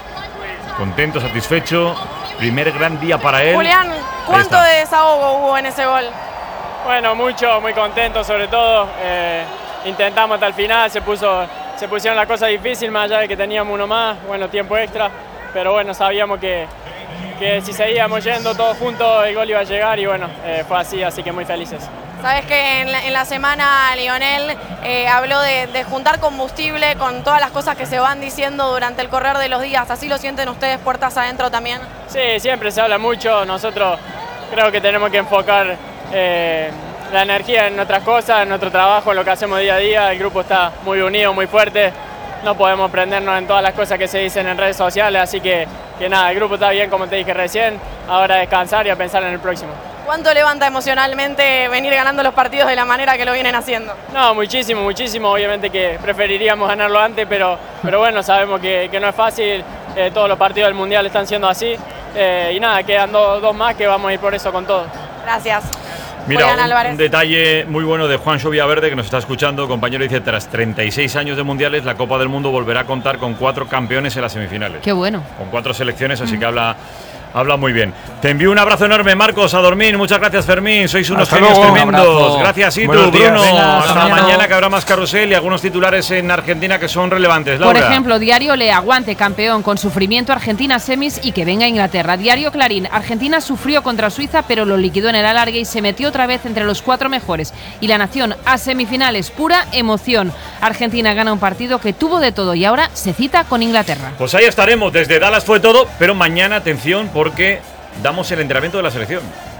Contento, satisfecho. Primer gran día para él. Julián, ¿cuánto de desahogo hubo en ese gol? Bueno, mucho, muy contento sobre todo. Eh, intentamos hasta el final, se, puso, se pusieron las cosas difíciles, más allá de que teníamos uno más, bueno, tiempo extra. Pero bueno, sabíamos que, que si seguíamos yendo todos juntos el gol iba a llegar y bueno, eh, fue así, así que muy felices. Sabes que en la, en la semana Lionel eh, habló de, de juntar combustible con todas las cosas que se van diciendo durante el correr de los días. ¿Así lo sienten ustedes puertas adentro también? Sí, siempre se habla mucho. Nosotros creo que tenemos que enfocar eh, la energía en otras cosas, en nuestro trabajo, en lo que hacemos día a día. El grupo está muy unido, muy fuerte. No podemos prendernos en todas las cosas que se dicen en redes sociales. Así que, que nada, el grupo está bien, como te dije recién. Ahora a descansar y a pensar en el próximo. ¿Cuánto levanta emocionalmente venir ganando los partidos de la manera que lo vienen haciendo? No, muchísimo, muchísimo. Obviamente que preferiríamos ganarlo antes, pero, pero bueno, sabemos que, que no es fácil. Eh, todos los partidos del Mundial están siendo así. Eh, y nada, quedan dos, dos más que vamos a ir por eso con todo. Gracias. Mira, un, un detalle muy bueno de Juancho Villaverde, que nos está escuchando. Compañero, dice, tras treinta y seis años de Mundiales, la Copa del Mundo volverá a contar con cuatro campeones en las semifinales. Qué bueno. Con cuatro selecciones, así que habla... Habla muy bien. Te envío un abrazo enorme, Marcos, a dormir. Muchas gracias, Fermín. Sois unos Hasta genios luego. tremendos. Gracias, Itu, Buenos días. Bruno. Venga, hasta mañana. mañana, que habrá más carrusel y algunos titulares en Argentina que son relevantes. Laura. Por ejemplo, Diario Le Aguante, campeón, con sufrimiento Argentina semis y que venga Inglaterra. Diario Clarín, Argentina sufrió contra Suiza, pero lo liquidó en el alargue y se metió otra vez entre los cuatro mejores. Y La Nación, a semifinales, pura emoción. Argentina gana un partido que tuvo de todo y ahora se cita con Inglaterra. Pues ahí estaremos. Desde Dallas fue todo, pero mañana, atención, porque damos el entrenamiento de la selección.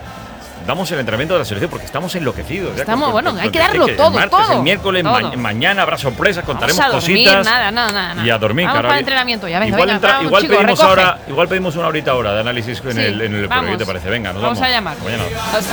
Damos el entrenamiento de la selección porque estamos enloquecidos. Estamos, con, bueno, con, hay con, que darlo el todo, martes, todo. El miércoles, todo. ma mañana habrá sorpresas, contaremos Vamos a dormir, cositas. Nada, nada, nada. Y a dormir, vamos cara. para el entrenamiento ya, venga, igual venga, entra, vamos, igual chicos, pedimos recoge. ahora, igual pedimos una horita ahora de análisis en Sí, el, en el vamos. programa, ¿te parece? Venga, nos Vamos vamos. a llamar. Mañana. Hasta